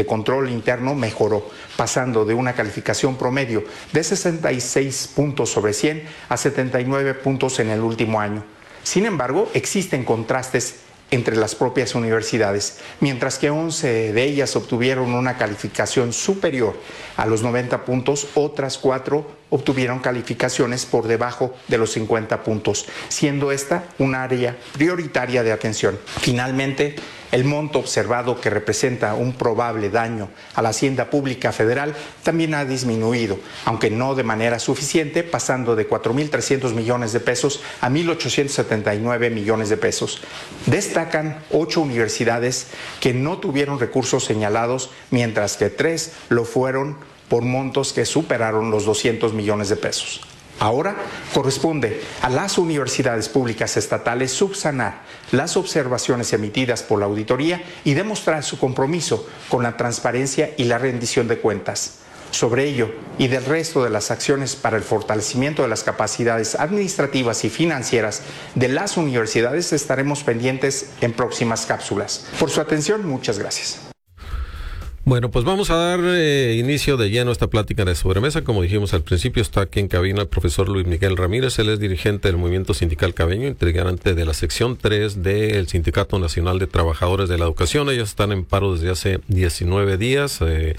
de control interno mejoró, pasando de una calificación promedio de 66 puntos sobre 100 a 79 puntos en el último año. Sin embargo, existen contrastes entre las propias universidades, mientras que 11 de ellas obtuvieron una calificación superior a los 90 puntos, otras 4 obtuvieron calificaciones por debajo de los 50 puntos, siendo esta un área prioritaria de atención. Finalmente, el monto observado, que representa un probable daño a la hacienda pública federal, también ha disminuido, aunque no de manera suficiente, pasando de 4.300 millones de pesos a 1.879 millones de pesos. Destacan 8 universidades que no tuvieron recursos señalados, mientras que 3 lo fueron por montos que superaron los 200 millones de pesos. Ahora corresponde a las universidades públicas estatales subsanar las observaciones emitidas por la auditoría y demostrar su compromiso con la transparencia y la rendición de cuentas. Sobre ello y del resto de las acciones para el fortalecimiento de las capacidades administrativas y financieras de las universidades estaremos pendientes en próximas cápsulas. Por su atención, muchas gracias. Bueno, pues vamos a dar inicio de lleno a esta plática de sobremesa. Como dijimos al principio, está aquí en cabina el profesor Luis Miguel Ramírez. Él es dirigente del Movimiento Sindical Cabeño, integrante de la sección 3 del Sindicato Nacional de Trabajadores de la Educación. Ellos están en paro desde hace 19 días,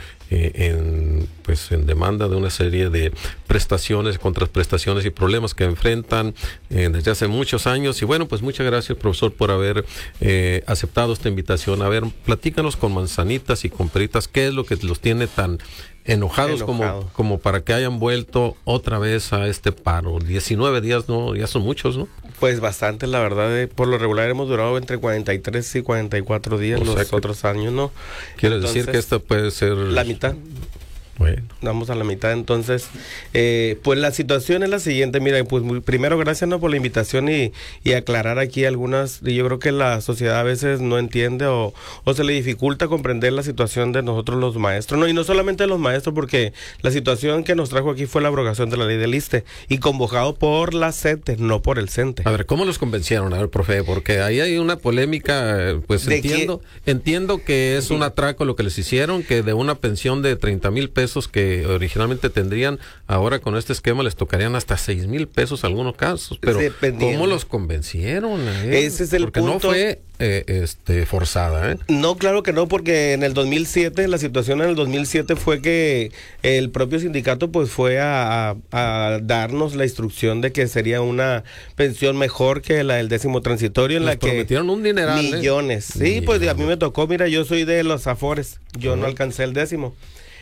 en demanda de una serie de prestaciones, contraprestaciones y problemas que enfrentan desde hace muchos años. Y bueno, pues muchas gracias, profesor, por haber aceptado esta invitación. A ver, platícanos con manzanitas y con peritas, ¿qué es lo que los tiene tan enojados como para que hayan vuelto otra vez a este paro? 19 días, ¿no? Ya son muchos, ¿no? Pues bastante, la verdad. Por lo regular hemos durado entre 43 y 44 días, los otros años, ¿no? Quiere decir que esta puede ser la mitad. Bueno. Vamos a la mitad, entonces, pues la situación es la siguiente. Mira, pues primero gracias, ¿no?, por la invitación y aclarar aquí algunas. Yo creo que la sociedad a veces no entiende o se le dificulta comprender la situación de nosotros los maestros, ¿no? Y no solamente los maestros, porque la situación que nos trajo aquí fue la abrogación de la ley del ISSSTE y convocado por la CENTE, no por el CENTE. A ver, ¿cómo los convencieron? A ver, profe, porque ahí hay una polémica, pues entiendo que es un atraco lo que les hicieron, que de una pensión de 30,000 pesos que originalmente tendrían, ahora con este esquema les tocarían hasta 6,000 pesos en algunos casos, pero ¿cómo los convencieron? Ese es el porque punto. No fue forzada, ¿eh? No, claro que no, porque en el 2007, la situación en el 2007 fue que el propio sindicato pues fue a darnos la instrucción de que sería una pensión mejor que la del 10º transitorio, en la que prometieron un dineral, millones. Sí, pues a mí me tocó, mira, yo soy de los Afores, yo no alcancé el 10º.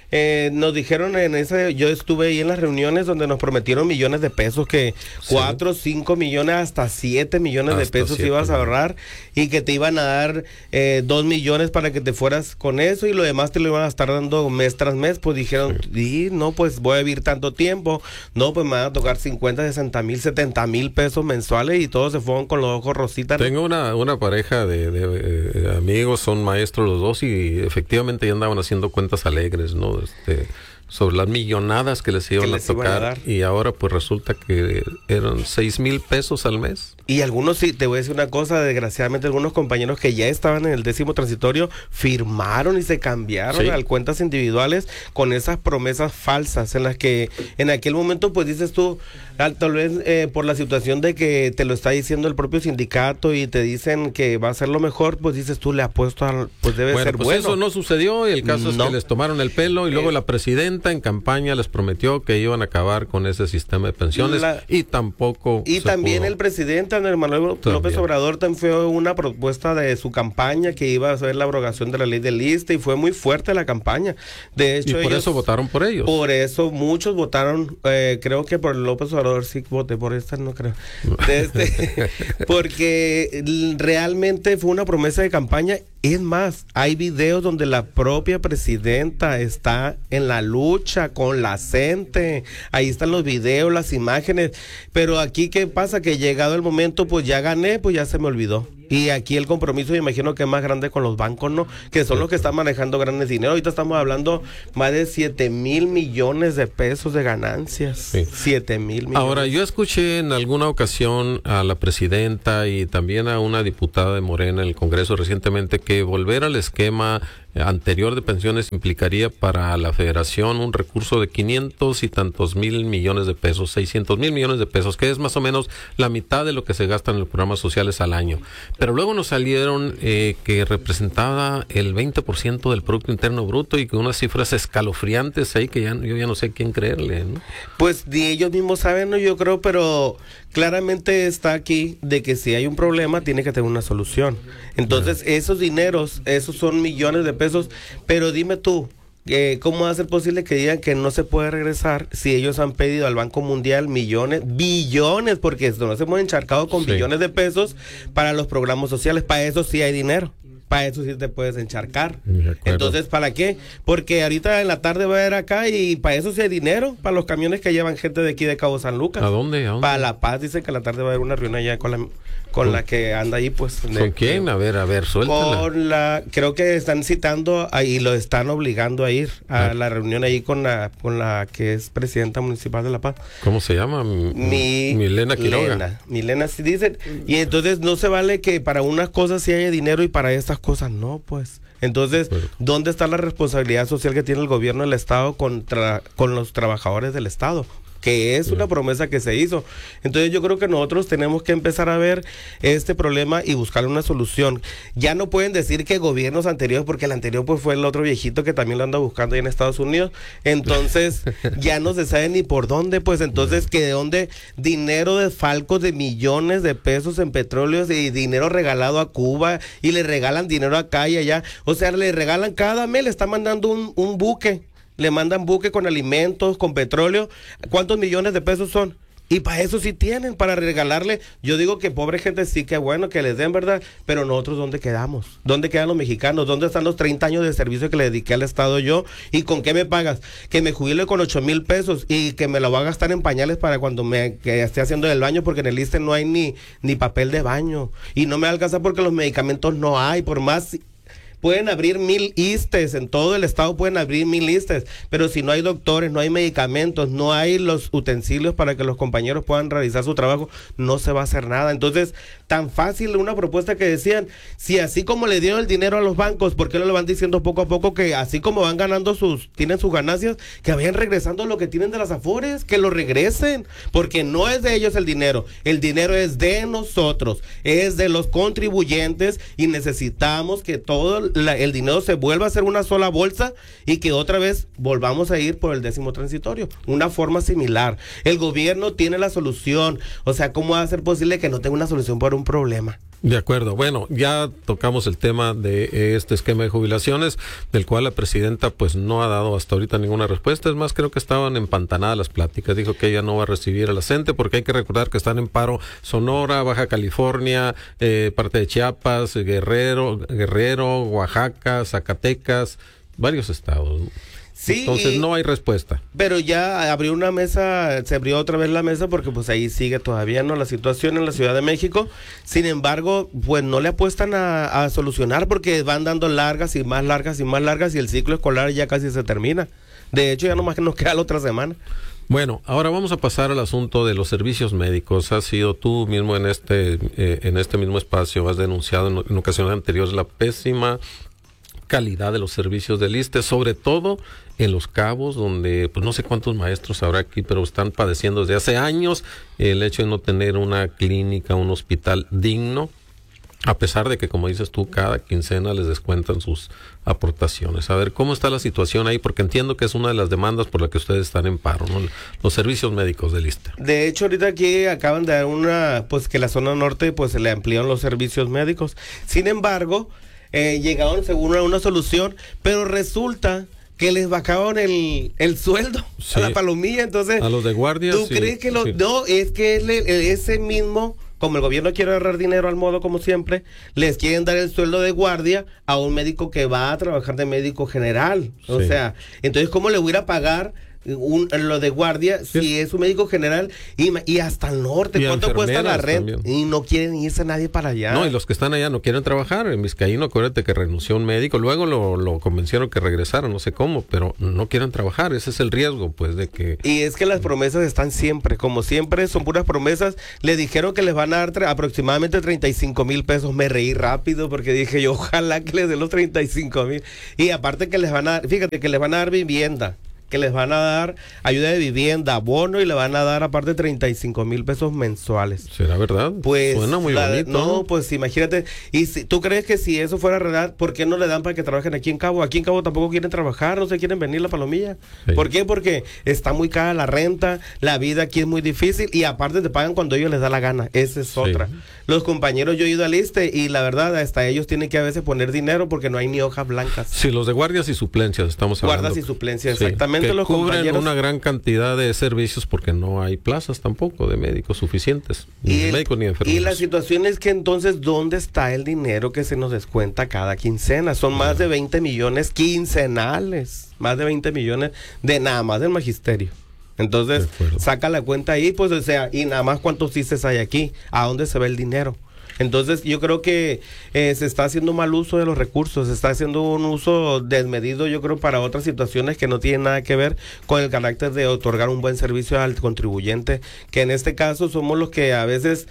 Nos dijeron yo estuve ahí en las reuniones donde nos prometieron millones de pesos, que 4, 5 millones, hasta 7 millones de pesos ibas a ahorrar y que te iban a dar 2 millones para que te fueras con eso y lo demás te lo iban a estar dando mes tras mes. Pues dijeron, no, pues voy a vivir tanto tiempo, no, pues me van a tocar 50, 60,000, 70,000 pesos mensuales y todos se fueron con los ojos rositas. Tengo una pareja de amigos, son maestros los dos y efectivamente ya andaban haciendo cuentas alegres, ¿no? Sobre las millonadas que les iban a tocar y ahora pues resulta que eran 6,000 pesos al mes. Y algunos, sí, te voy a decir una cosa, desgraciadamente algunos compañeros que ya estaban en el 10º transitorio firmaron y se cambiaron a cuentas individuales con esas promesas falsas en las que en aquel momento pues dices tú, tal vez por la situación de que te lo está diciendo el propio sindicato y te dicen que va a ser lo mejor, pues dices tú, le apuesto pues debe ser pues bueno. Eso no sucedió y el caso es que les tomaron el pelo y luego la presidenta en campaña les prometió que iban a acabar con ese sistema de pensiones y tampoco y también pudo. El presidente Andrés Manuel López Obrador también fue una propuesta de su campaña que iba a ser la abrogación de la ley del ISSSTE y fue muy fuerte la campaña. De hecho, y por eso votaron por ellos. Por eso muchos votaron, creo que por López Obrador sí voté, por esta no creo. Porque realmente fue una promesa de campaña. Es más, hay videos donde la propia presidenta está en la lucha con la CENTE. Ahí están los videos, las imágenes. Pero aquí, ¿qué pasa? Que llegado el momento, pues ya gané, pues ya se me olvidó. Y aquí el compromiso, me imagino que es más grande con los bancos, ¿no? Que son los que están manejando grandes dinero. Ahorita estamos hablando más de 7,000 millones de pesos de ganancias. Sí. 7,000 millones. Ahora, yo escuché en alguna ocasión a la presidenta y también a una diputada de Morena en el Congreso recientemente que volver al esquema anterior de pensiones implicaría para la federación un recurso de 500 y tantos mil millones de pesos, 600,000 millones de pesos, que es más o menos la mitad de lo que se gasta en los programas sociales al año. Pero luego nos salieron que representaba el 20% del Producto Interno Bruto y con unas cifras escalofriantes ahí que yo ya no sé quién creerle, ¿no? Pues ni ellos mismos saben, ¿no? Yo creo, pero claramente está aquí de que si hay un problema tiene que tener una solución. Entonces, esos dineros, esos son millones de pesos, pero dime tú, ¿cómo va a ser posible que digan que no se puede regresar si ellos han pedido al Banco Mundial millones, billones, porque nos hemos encharcado con billones de pesos para los programas sociales? Para eso sí hay dinero. Para eso sí te puedes encharcar. Entonces, ¿para qué? Porque ahorita en la tarde va a ir acá y para eso sí hay dinero, para los camiones que llevan gente de aquí de Cabo San Lucas. ¿A dónde? Para La Paz, dice que a la tarde va a haber una reunión allá con la que anda ahí, pues. ¿Con quién? A ver, suéltala. Creo que están citando y lo están obligando a ir a la reunión ahí con la que es presidenta municipal de La Paz. ¿Cómo se llama? Milena Quiroga. Milena, sí dicen. Y entonces no se vale que para unas cosas sí haya dinero y para estas cosas no, pues. Entonces, ¿dónde está la responsabilidad social que tiene el gobierno del Estado con los trabajadores del Estado? Que es una promesa que se hizo. Entonces yo creo que nosotros tenemos que empezar a ver este problema y buscarle una solución. Ya no pueden decir que gobiernos anteriores, porque el anterior pues fue el otro viejito que también lo anda buscando ahí en Estados Unidos. Entonces ya no se sabe ni por dónde, pues entonces que de dónde dinero de falcos de millones de pesos en petróleos y dinero regalado a Cuba y le regalan dinero acá y allá. O sea, le regalan cada mes, le están mandando un buque. Le mandan buque con alimentos, con petróleo. ¿Cuántos millones de pesos son? Y para eso sí tienen, para regalarle. Yo digo que pobre gente sí que bueno que les den, ¿verdad? Pero nosotros, ¿dónde quedamos? ¿Dónde quedan los mexicanos? ¿Dónde están los 30 años de servicio que le dediqué al Estado yo? ¿Y con qué me pagas? Que me jubile con 8,000 pesos y que me lo va a gastar en pañales para cuando que esté haciendo el baño, porque en el ISSSTE no hay ni papel de baño. Y no me alcanza porque los medicamentos no hay, por más... Pueden abrir 1,000 ISSSTEs, en todo el estado pueden abrir 1,000 ISSSTEs, pero si no hay doctores, no hay medicamentos, no hay los utensilios para que los compañeros puedan realizar su trabajo, no se va a hacer nada. Entonces, tan fácil una propuesta que decían, si así como le dieron el dinero a los bancos, ¿por qué no lo van diciendo poco a poco que así como van ganando tienen sus ganancias, que vayan regresando lo que tienen de las Afores, que lo regresen, porque no es de ellos el dinero es de nosotros, es de los contribuyentes y necesitamos que todo el dinero se vuelva a ser una sola bolsa y que otra vez volvamos a ir por el 10º transitorio, una forma similar. El gobierno tiene la solución, o sea, ¿cómo va a ser posible que no tenga una solución para un problema? De acuerdo. Bueno, ya tocamos el tema de este esquema de jubilaciones, del cual la presidenta pues no ha dado hasta ahorita ninguna respuesta. Es más, creo que estaban empantanadas las pláticas. Dijo que ella no va a recibir a la gente porque hay que recordar que están en paro Sonora, Baja California, parte de Chiapas, Guerrero, Oaxaca, Zacatecas, varios estados, ¿no? Sí, entonces no hay respuesta. Pero ya se abrió otra vez la mesa porque pues ahí sigue todavía, ¿no?, la situación en la Ciudad de México. Sin embargo, pues no le apuestan a solucionar porque van dando largas y más largas y más largas y el ciclo escolar ya casi se termina. De hecho, ya nomás que nos queda la otra semana. Bueno, ahora vamos a pasar al asunto de los servicios médicos. Has sido tú mismo en este mismo espacio, has denunciado en ocasiones anteriores la pésima calidad de los servicios del ISSSTE, sobre todo en Los Cabos, donde pues no sé cuántos maestros habrá aquí, pero están padeciendo desde hace años el hecho de no tener una clínica, un hospital digno, a pesar de que, como dices tú, cada quincena les descuentan sus aportaciones. A ver, ¿cómo está la situación ahí? Porque entiendo que es una de las demandas por la que ustedes están en paro, ¿no? Los servicios médicos del ISSSTE. De hecho, ahorita aquí acaban de dar pues que la zona norte pues se le ampliaron los servicios médicos. Sin embargo, llegaron según una solución, pero resulta que les bajaron el sueldo a la palomilla. Entonces, a los de guardia. ¿Tú crees que no? Es que ese mismo, como el gobierno quiere ahorrar dinero al modo como siempre, les quieren dar el sueldo de guardia a un médico que va a trabajar de médico general. O sea, entonces, ¿cómo le voy a pagar lo de guardia, si es un médico general, y hasta el norte, ¿cuánto cuesta la renta? También. Y no quieren irse nadie para allá. No, y los que están allá no quieren trabajar. En Vizcaíno, acuérdate que renunció un médico, luego lo convencieron que regresara, no sé cómo, pero no quieren trabajar. Ese es el riesgo, pues, de que... Y es que las promesas están siempre, como siempre, son puras promesas. Le dijeron que les van a dar aproximadamente 35,000 pesos. Me reí rápido porque dije yo, ojalá que les den los 35,000. Y aparte que les van a dar, fíjate, que les van a dar vivienda, que les van a dar ayuda de vivienda, bono, y le van a dar aparte 35,000 pesos mensuales. ¿Será verdad? Pues suena muy bonito. No, pues imagínate. Y si tú crees que si eso fuera realidad, ¿por qué no le dan para que trabajen aquí en Cabo? Aquí en Cabo tampoco quieren trabajar, no se quieren venir la Palomilla. Sí. ¿Por qué? Porque está muy cara la renta, la vida aquí es muy difícil, y aparte te pagan cuando ellos les da la gana. Esa es otra. Los compañeros, yo he ido al ISSSTE y la verdad hasta ellos tienen que a veces poner dinero porque no hay ni hojas blancas. Sí, los de guardias y suplencias estamos hablando. Guardias y suplencias, exactamente. Que los cubren compañeros una gran cantidad de servicios porque no hay plazas tampoco de médicos suficientes, ni médicos ni enfermeros. Y la situación es que entonces, ¿dónde está el dinero que se nos descuenta cada quincena? Son más de 20 millones quincenales, más de 20 millones de nada más del magisterio. Entonces, saca la cuenta ahí, pues, o sea, y nada más cuántos CISES hay aquí, ¿a dónde se va el dinero? Entonces yo creo que se está haciendo mal uso de los recursos, se está haciendo un uso desmedido, yo creo, para otras situaciones que no tienen nada que ver con el carácter de otorgar un buen servicio al contribuyente, que en este caso somos los que a veces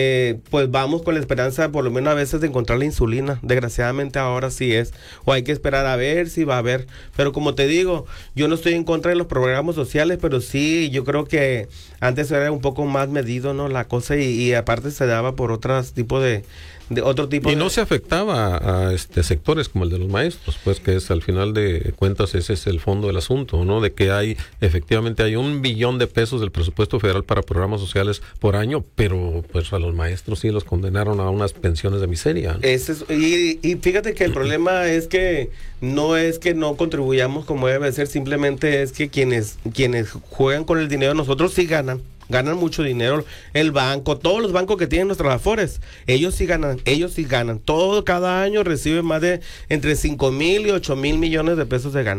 pues vamos con la esperanza, por lo menos a veces, de encontrar la insulina. Desgraciadamente ahora sí es, o hay que esperar a ver si va a haber, pero como te digo, yo no estoy en contra de los programas sociales, pero sí, yo creo que antes era un poco más medido, ¿no? La cosa, y aparte se daba por otros tipos de otro tipo y no se afectaba a sectores como el de los maestros, pues, que es al final de cuentas ese es el fondo del asunto, ¿no? De que hay efectivamente hay 1 billón de pesos del presupuesto federal para programas sociales por año, pero pues a los maestros sí los condenaron a unas pensiones de miseria, ¿no? Y fíjate que el problema es que no contribuyamos como debe ser, simplemente es que quienes juegan con el dinero, nosotros sí ganan mucho dinero, el banco, todos los bancos que tienen nuestras Afores, ellos sí ganan, todo cada año reciben más de entre 5,000 y 8,000 millones de pesos de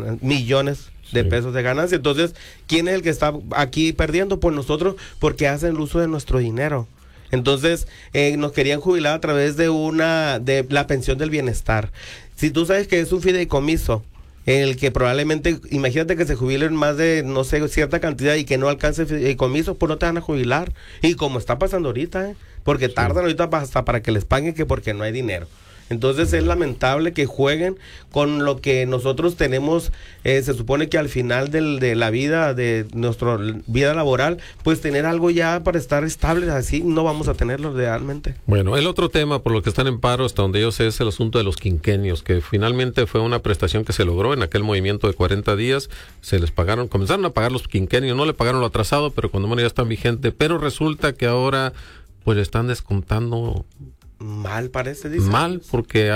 pesos de ganancia. Entonces, ¿quién es el que está aquí perdiendo? Pues nosotros, porque hacen el uso de nuestro dinero. Entonces, nos querían jubilar a través de la pensión del bienestar. Si tú sabes que es un fideicomiso, el que probablemente, imagínate que se jubilen más de, no sé, cierta cantidad y que no alcance el fideicomiso, pues no te van a jubilar. Y como está pasando ahorita, porque tardan ahorita hasta para que les paguen, que porque no hay dinero. Entonces es lamentable que jueguen con lo que nosotros tenemos, se supone que al final de la vida, de nuestra vida laboral, pues tener algo ya para estar estables, así no vamos a tenerlo realmente. Bueno, el otro tema por lo que están en paro, hasta donde yo sé, es el asunto de los quinquenios, que finalmente fue una prestación que se logró en aquel movimiento de 40 días, se les pagaron, comenzaron a pagar los quinquenios, no le pagaron lo atrasado, pero cuando ya están vigentes, pero resulta que ahora pues le están descontando. Mal parece, dice. Mal, porque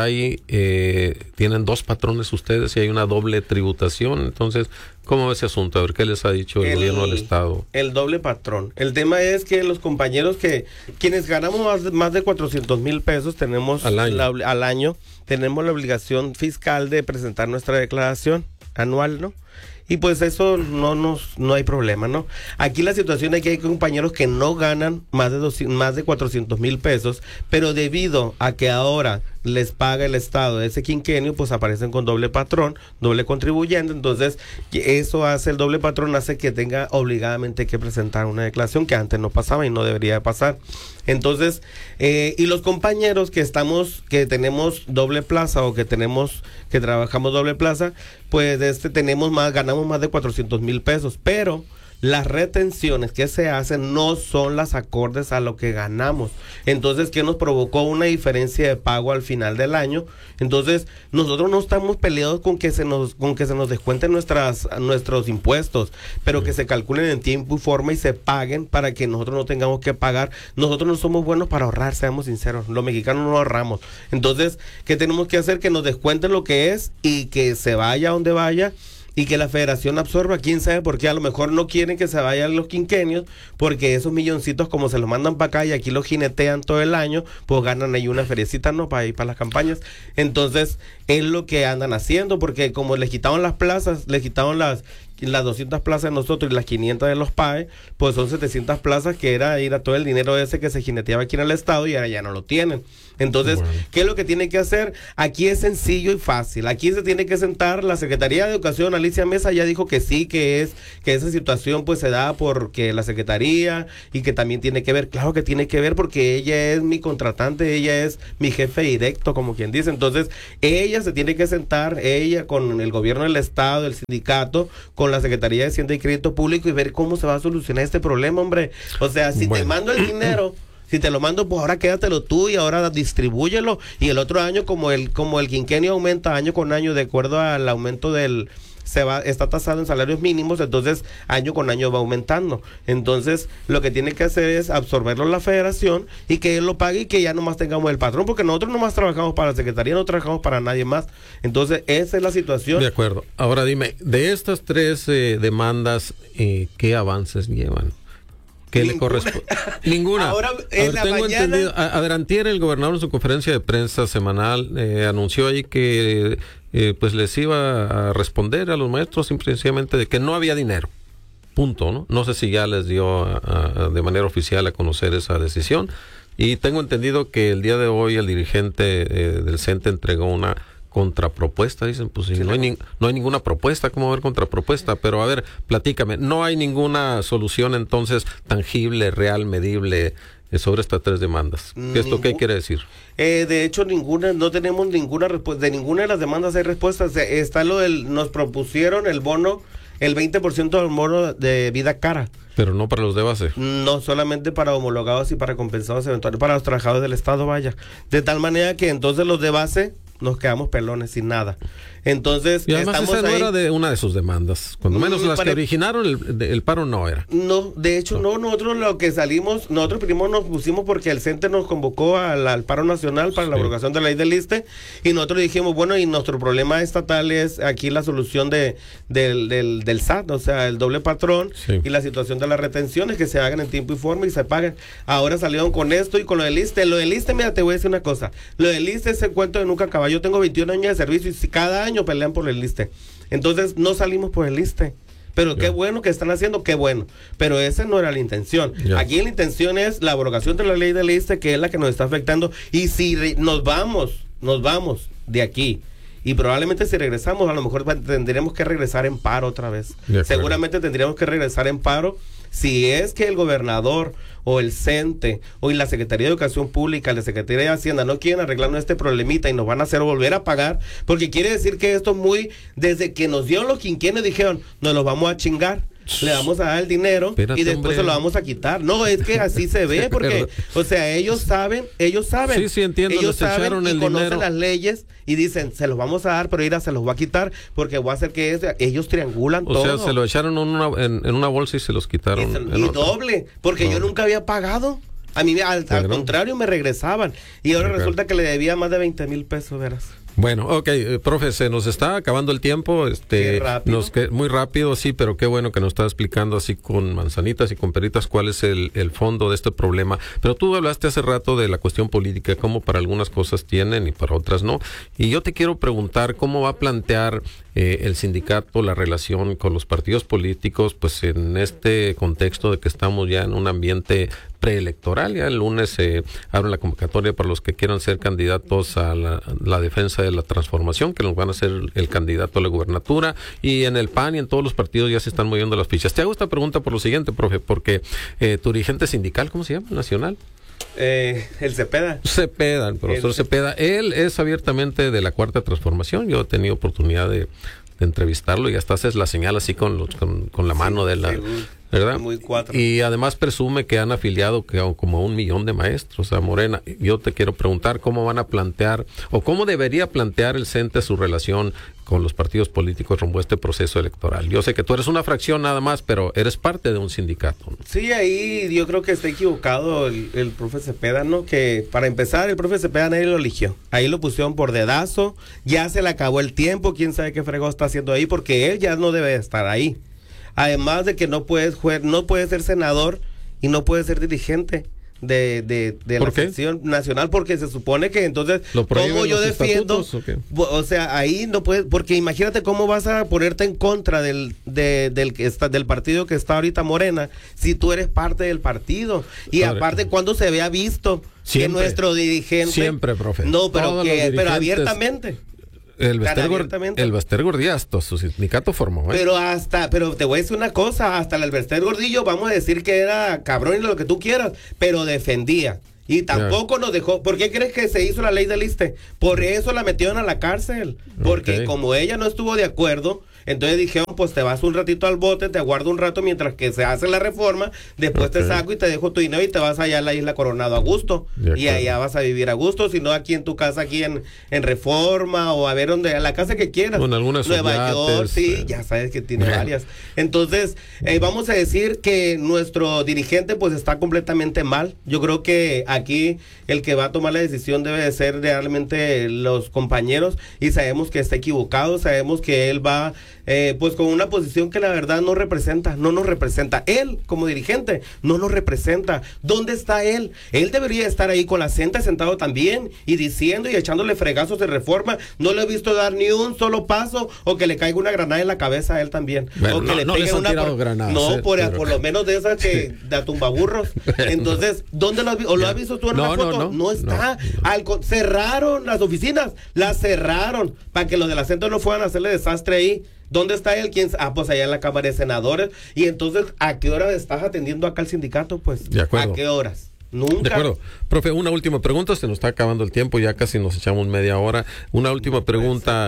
tienen 2 patrones ustedes y hay una doble tributación. Entonces, ¿cómo va ese asunto? A ver, ¿qué les ha dicho el gobierno del Estado? El doble patrón. El tema es que los compañeros quienes ganamos más de 400,000 pesos, tenemos al año, tenemos la obligación fiscal de presentar nuestra declaración anual, ¿no? Y pues eso no hay problema, ¿no? Aquí la situación es que hay compañeros que no ganan más de 400,000 pesos, pero debido a que ahora les paga el Estado ese quinquenio, pues aparecen con doble patrón, doble contribuyente. Entonces eso hace, el doble patrón hace que tenga obligadamente que presentar una declaración que antes no pasaba y no debería pasar. Entonces, y los compañeros que tenemos doble plaza o que trabajamos doble plaza, pues ganamos más de 400,000 pesos, pero las retenciones que se hacen no son las acordes a lo que ganamos. Entonces, ¿qué nos provocó? Una diferencia de pago al final del año. Entonces, nosotros no estamos peleados con que se nos descuenten nuestros impuestos, pero que se calculen en tiempo y forma y se paguen para que nosotros no tengamos que pagar. Nosotros no somos buenos para ahorrar, seamos sinceros. Los mexicanos no ahorramos. Entonces, ¿qué tenemos que hacer? Que nos descuenten lo que es y que se vaya a donde vaya. Y que la federación absorba, quién sabe por qué, a lo mejor no quieren que se vayan los quinquenios, porque esos milloncitos como se los mandan para acá y aquí los jinetean todo el año, pues ganan ahí una feriecita, ¿no? Para ir para las campañas. Entonces, es lo que andan haciendo, porque como les quitaron las plazas, les quitaron las 200 plazas de nosotros y las 500 de los PAE, pues son 700 plazas que era ir a todo el dinero ese que se jineteaba aquí en el Estado y ahora ya no lo tienen. Entonces, bueno, ¿qué es lo que tiene que hacer? Aquí es sencillo y fácil. Aquí se tiene que sentar la Secretaría de Educación. Alicia Mesa ya dijo que sí, que esa situación pues se da porque la Secretaría y que también tiene que ver. Claro que tiene que ver porque ella es mi contratante, ella es mi jefe directo, como quien dice. Entonces, ella se tiene que sentar, ella con el gobierno del Estado, el sindicato, con la Secretaría de Hacienda y Crédito Público y ver cómo se va a solucionar este problema, hombre. O sea, si te mando el dinero... Si te lo mando, pues ahora quédatelo tú y ahora distribúyelo. Y el otro año, como el quinquenio aumenta año con año de acuerdo al aumento está tasado en salarios mínimos, entonces año con año va aumentando. Entonces, lo que tiene que hacer es absorberlo la federación y que él lo pague y que ya nomás tengamos el patrón, porque nosotros nomás trabajamos para la Secretaría, no trabajamos para nadie más. Entonces, esa es la situación. De acuerdo. Ahora dime, de estas 3 demandas, ¿qué avances llevan? ¿Qué le corresponde? Ninguna. Ahora, tengo entendido. Antier el gobernador en su conferencia de prensa semanal anunció ahí que pues les iba a responder a los maestros simplemente de que no había dinero. Punto, ¿no? No sé si ya les dio de manera oficial a conocer esa decisión. Y tengo entendido que el día de hoy el dirigente del CENTE entregó una contrapropuesta, dicen, pues sí, no hay ninguna propuesta, ¿cómo va a haber contrapropuesta? Pero a ver, platícame, no hay ninguna solución entonces tangible, real, medible sobre estas 3 demandas. ¿Esto qué quiere decir? De hecho, no tenemos ninguna respuesta, de ninguna de las demandas hay respuestas. Está nos propusieron el bono, el 20% del bono de vida cara. Pero no para los de base. No, solamente para homologados y para compensados eventuales, para los trabajadores del Estado, vaya. De tal manera que entonces los de base nos quedamos pelones sin nada. Entonces, y además estamos esa no ahí. Era de una de sus demandas, cuando menos las que originaron el paro no era. No, de hecho no, nosotros primero nos pusimos porque el CENTE nos convocó al paro nacional para la abrogación de la ley del ISSSTE y nosotros dijimos, bueno, y nuestro problema estatal es aquí la solución del SAT, o sea, el doble patrón y la situación de las retenciones que se hagan en tiempo y forma y se paguen. Ahora salieron con esto y con lo del ISSSTE. Lo del ISSSTE, mira, te voy a decir una cosa, lo del ISSSTE es el cuento de nunca acabar. Yo tengo 21 años de servicio y cada año pelean por el ISSSTE. Entonces no salimos por el ISSSTE. Pero qué bueno que están haciendo, qué bueno. Pero esa no era la intención. Aquí la intención es la abrogación de la ley del ISSSTE, que es la que nos está afectando. Y si nos vamos de aquí, y probablemente si regresamos, a lo mejor tendremos que regresar en paro otra vez. Seguramente tendríamos que regresar en paro si es que el gobernador o el CENTE o la Secretaría de Educación Pública, la Secretaría de Hacienda no quieren arreglarnos este problemita y nos van a hacer volver a pagar, porque quiere decir que esto desde que nos dieron los quinquenios dijeron, nos los vamos a chingar. Le vamos a dar el dinero. Espérate, y después se lo vamos a quitar. No, es que así se ve, porque, o sea, ellos saben. Sí, entiendo. Ellos saben y conocen dinero. las leyes y dicen, se los vamos a dar, pero se los va a quitar porque voy a hacer que ellos triangulan todo. O sea, se lo echaron en una bolsa y se los quitaron. Y doble, porque yo nunca había pagado. A mí, al contrario, me regresaban. Y ahora resulta que le debía más de 20,000 pesos, verás. Bueno, ok, profe, se nos está acabando el tiempo, Qué rápido. Muy rápido, sí, pero qué bueno que nos está explicando así con manzanitas y con peritas cuál es el fondo de este problema. Pero tú hablaste hace rato de la cuestión política, cómo para algunas cosas tienen y para otras no. Y yo te quiero preguntar cómo va a plantear el sindicato la relación con los partidos políticos, pues en este contexto de que estamos ya en un ambiente preelectoral. Ya el lunes se abre la convocatoria para los que quieran ser candidatos a la defensa de la transformación, que nos van a ser el candidato a la gubernatura, y en el PAN y en todos los partidos ya se están moviendo las fichas. Te hago esta pregunta por lo siguiente, profe, porque tu dirigente sindical, ¿cómo se llama? ¿Nacional? El Cepeda. El profesor Cepeda. Él es abiertamente de la Cuarta Transformación. Yo he tenido oportunidad de entrevistarlo y hasta haces la señal así con la mano de la... ¿verdad? Muy cuatro. Y además presume que han afiliado como 1 millón de maestros a Morena. Yo te quiero preguntar cómo van a plantear o cómo debería plantear el CENTE su relación con los partidos políticos rumbo a este proceso electoral. Yo sé que tú eres una fracción nada más, pero eres parte de un sindicato, ¿no? Sí, ahí yo creo que está equivocado el profe Cepeda, ¿no? Que para empezar, el profe Cepeda nadie lo eligió. Ahí lo pusieron por dedazo, ya se le acabó el tiempo, quién sabe qué fregado está haciendo ahí, porque él ya no debe estar ahí. Además de que no puedes ser senador y no puedes ser dirigente de la selección nacional, porque se supone que entonces, ¿cómo yo defiendo? O sea, ahí no puedes, porque imagínate cómo vas a ponerte en contra del partido que está ahorita Morena, si tú eres parte del partido. Y aparte, cuando se vea visto que nuestro dirigente... Siempre, profe. No, pero abiertamente. El Bester Gordiasto, su sindicato formó. Pero te voy a decir una cosa, hasta el Bester Gordillo, vamos a decir que era cabrón y lo que tú quieras, pero defendía. Y tampoco nos dejó. ¿Por qué crees que se hizo la ley del ISSSTE? Por eso la metieron a la cárcel. Porque como ella no estuvo de acuerdo, entonces dijeron, pues te vas un ratito al bote, te aguardo un rato mientras que se hace la reforma, después te saco y te dejo tu dinero y te vas allá a la isla Coronado a gusto. Y allá vas a vivir a gusto, si no aquí en tu casa, aquí en Reforma, o a ver donde, a la casa que quieras. Con algunas Nueva York, sí, ya sabes que tiene varias. Entonces, vamos a decir que nuestro dirigente pues está completamente mal. Yo creo que aquí el que va a tomar la decisión debe de ser realmente los compañeros, y sabemos que está equivocado, sabemos que él va pues con una posición que la verdad no nos representa. Él como dirigente no nos representa. ¿Dónde está él? Él debería estar ahí con la gente sentado también y diciendo y echándole fregazos de Reforma. No le he visto dar ni un solo paso, o que le caiga una granada en la cabeza a él también. Bueno, o que le pegue una granadas, por lo menos de esas que de tumbaburros. Entonces, ¿dónde lo has visto? ¿O lo has visto tú en una foto? No está. Cerraron las oficinas, las cerraron para que los del acento no fueran a hacerle desastre ahí. ¿Dónde está él? Pues allá en la Cámara de Senadores. Y entonces, ¿a qué hora estás atendiendo acá al sindicato? Pues, de acuerdo. ¿A qué horas? Nunca. De acuerdo. Profe, una última pregunta, se nos está acabando el tiempo, ya casi nos echamos media hora. Una última pregunta,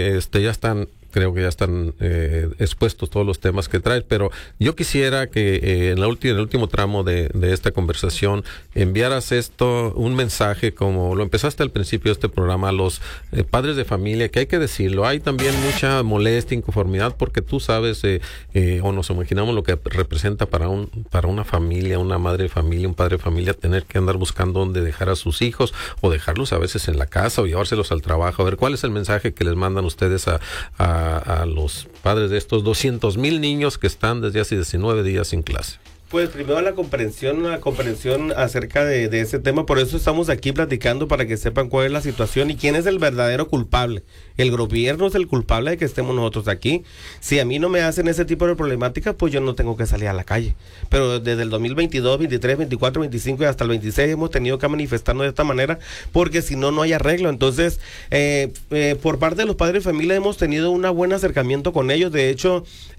creo que ya están expuestos todos los temas que traes, pero yo quisiera que en el último tramo de esta conversación enviaras un mensaje, como lo empezaste al principio de este programa, a los padres de familia, que hay que decirlo, hay también mucha molestia, inconformidad, porque tú sabes, o nos imaginamos lo que representa para una familia, una madre de familia, un padre de familia, tener que andar buscando dónde dejar a sus hijos, o dejarlos a veces en la casa, o llevárselos al trabajo. A ver, ¿cuál es el mensaje que les mandan ustedes a los padres de estos 200,000 niños que están desde hace 19 días sin clase? Pues primero la comprensión acerca de ese tema, por eso estamos aquí platicando, para que sepan cuál es la situación y quién es el verdadero culpable. El gobierno es el culpable de que estemos nosotros aquí. Si a mí no me hacen ese tipo de problemáticas, pues yo no tengo que salir a la calle. Pero desde el 2022, 23, 24, 25 y hasta el 26 hemos tenido que manifestarnos de esta manera, porque si no, no hay arreglo. Entonces, por parte de los padres de familia hemos tenido un buen acercamiento con ellos. De hecho,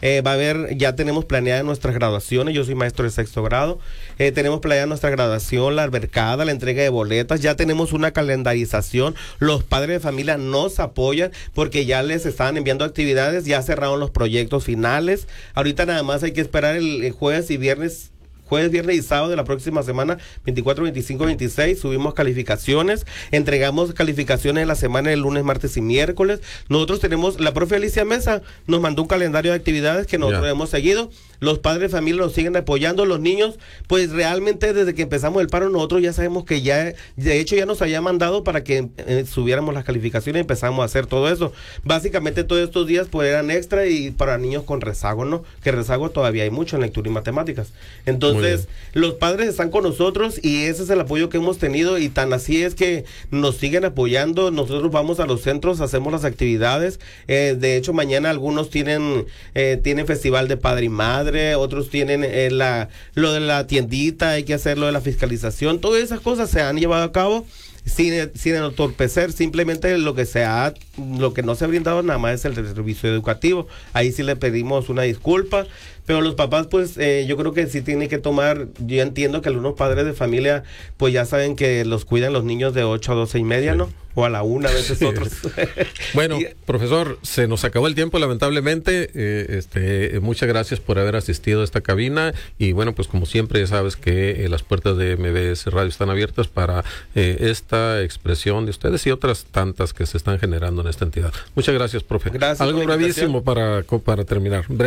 ya tenemos planeadas nuestras graduaciones. Yo soy maestro de 6º grado. Tenemos planeada nuestra graduación, la albercada, la entrega de boletas. Ya tenemos una calendarización. Los padres de familia nos apoyan porque ya les estaban enviando actividades. Ya cerraron los proyectos finales. Ahorita nada más hay que esperar el jueves, viernes y sábado de la próxima semana, 24, 25, 26, subimos calificaciones, entregamos calificaciones en la semana del lunes, martes y miércoles. Nosotros tenemos, la profe Alicia Mesa nos mandó un calendario de actividades que nosotros hemos seguido. Los padres de familia nos siguen apoyando, los niños, pues realmente desde que empezamos el paro nosotros ya sabemos que de hecho ya nos había mandado para que subiéramos las calificaciones y empezamos a hacer todo eso. Básicamente todos estos días pues eran extra y para niños con rezago, ¿no? Que rezago todavía hay mucho en lectura y matemáticas. Entonces, los padres están con nosotros y ese es el apoyo que hemos tenido, y tan así es que nos siguen apoyando. Nosotros vamos a los centros, hacemos las actividades. De hecho, mañana algunos tienen festival de padre y madre, otros tienen lo de la tiendita, hay que hacer lo de la fiscalización. Todas esas cosas se han llevado a cabo sin entorpecer. Simplemente lo que no se ha brindado nada más es el servicio educativo. Ahí sí le pedimos una disculpa, pero los papás pues yo creo que sí tienen que tomar. Yo entiendo que algunos padres de familia pues ya saben que los cuidan los niños de 8 a 12:30, ¿no? O a la 1 a veces otros. Bueno, profesor, se nos acabó el tiempo lamentablemente. Muchas gracias por haber asistido a esta cabina, y bueno, pues como siempre ya sabes que las puertas de MBS Radio están abiertas para esta expresión de ustedes y otras tantas que se están generando en esta entidad. Muchas gracias, profe. Gracias. Algo brevísimo para terminar, breve.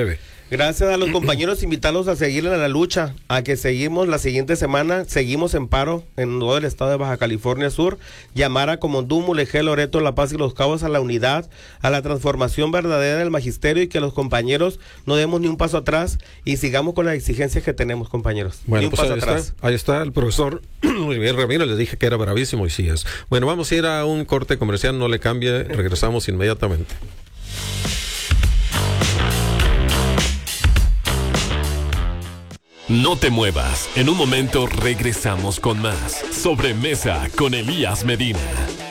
Gracias a los compañeros, invitarlos a seguir en la lucha, a que seguimos la siguiente semana, seguimos en paro en todo el estado de Baja California Sur, llamar a Comondú, Mulegé, Loreto, La Paz y Los Cabos a la unidad, a la transformación verdadera del magisterio, y que los compañeros no demos ni un paso atrás y sigamos con las exigencias que tenemos, compañeros. Bueno, ni un pues paso atrás. Ahí está el profesor Luis Miguel Ramírez, les dije que era bravísimo y sí es. Bueno, vamos a ir a un corte comercial, no le cambie, regresamos inmediatamente. No te muevas. En un momento regresamos con más Sobremesa con Elías Medina.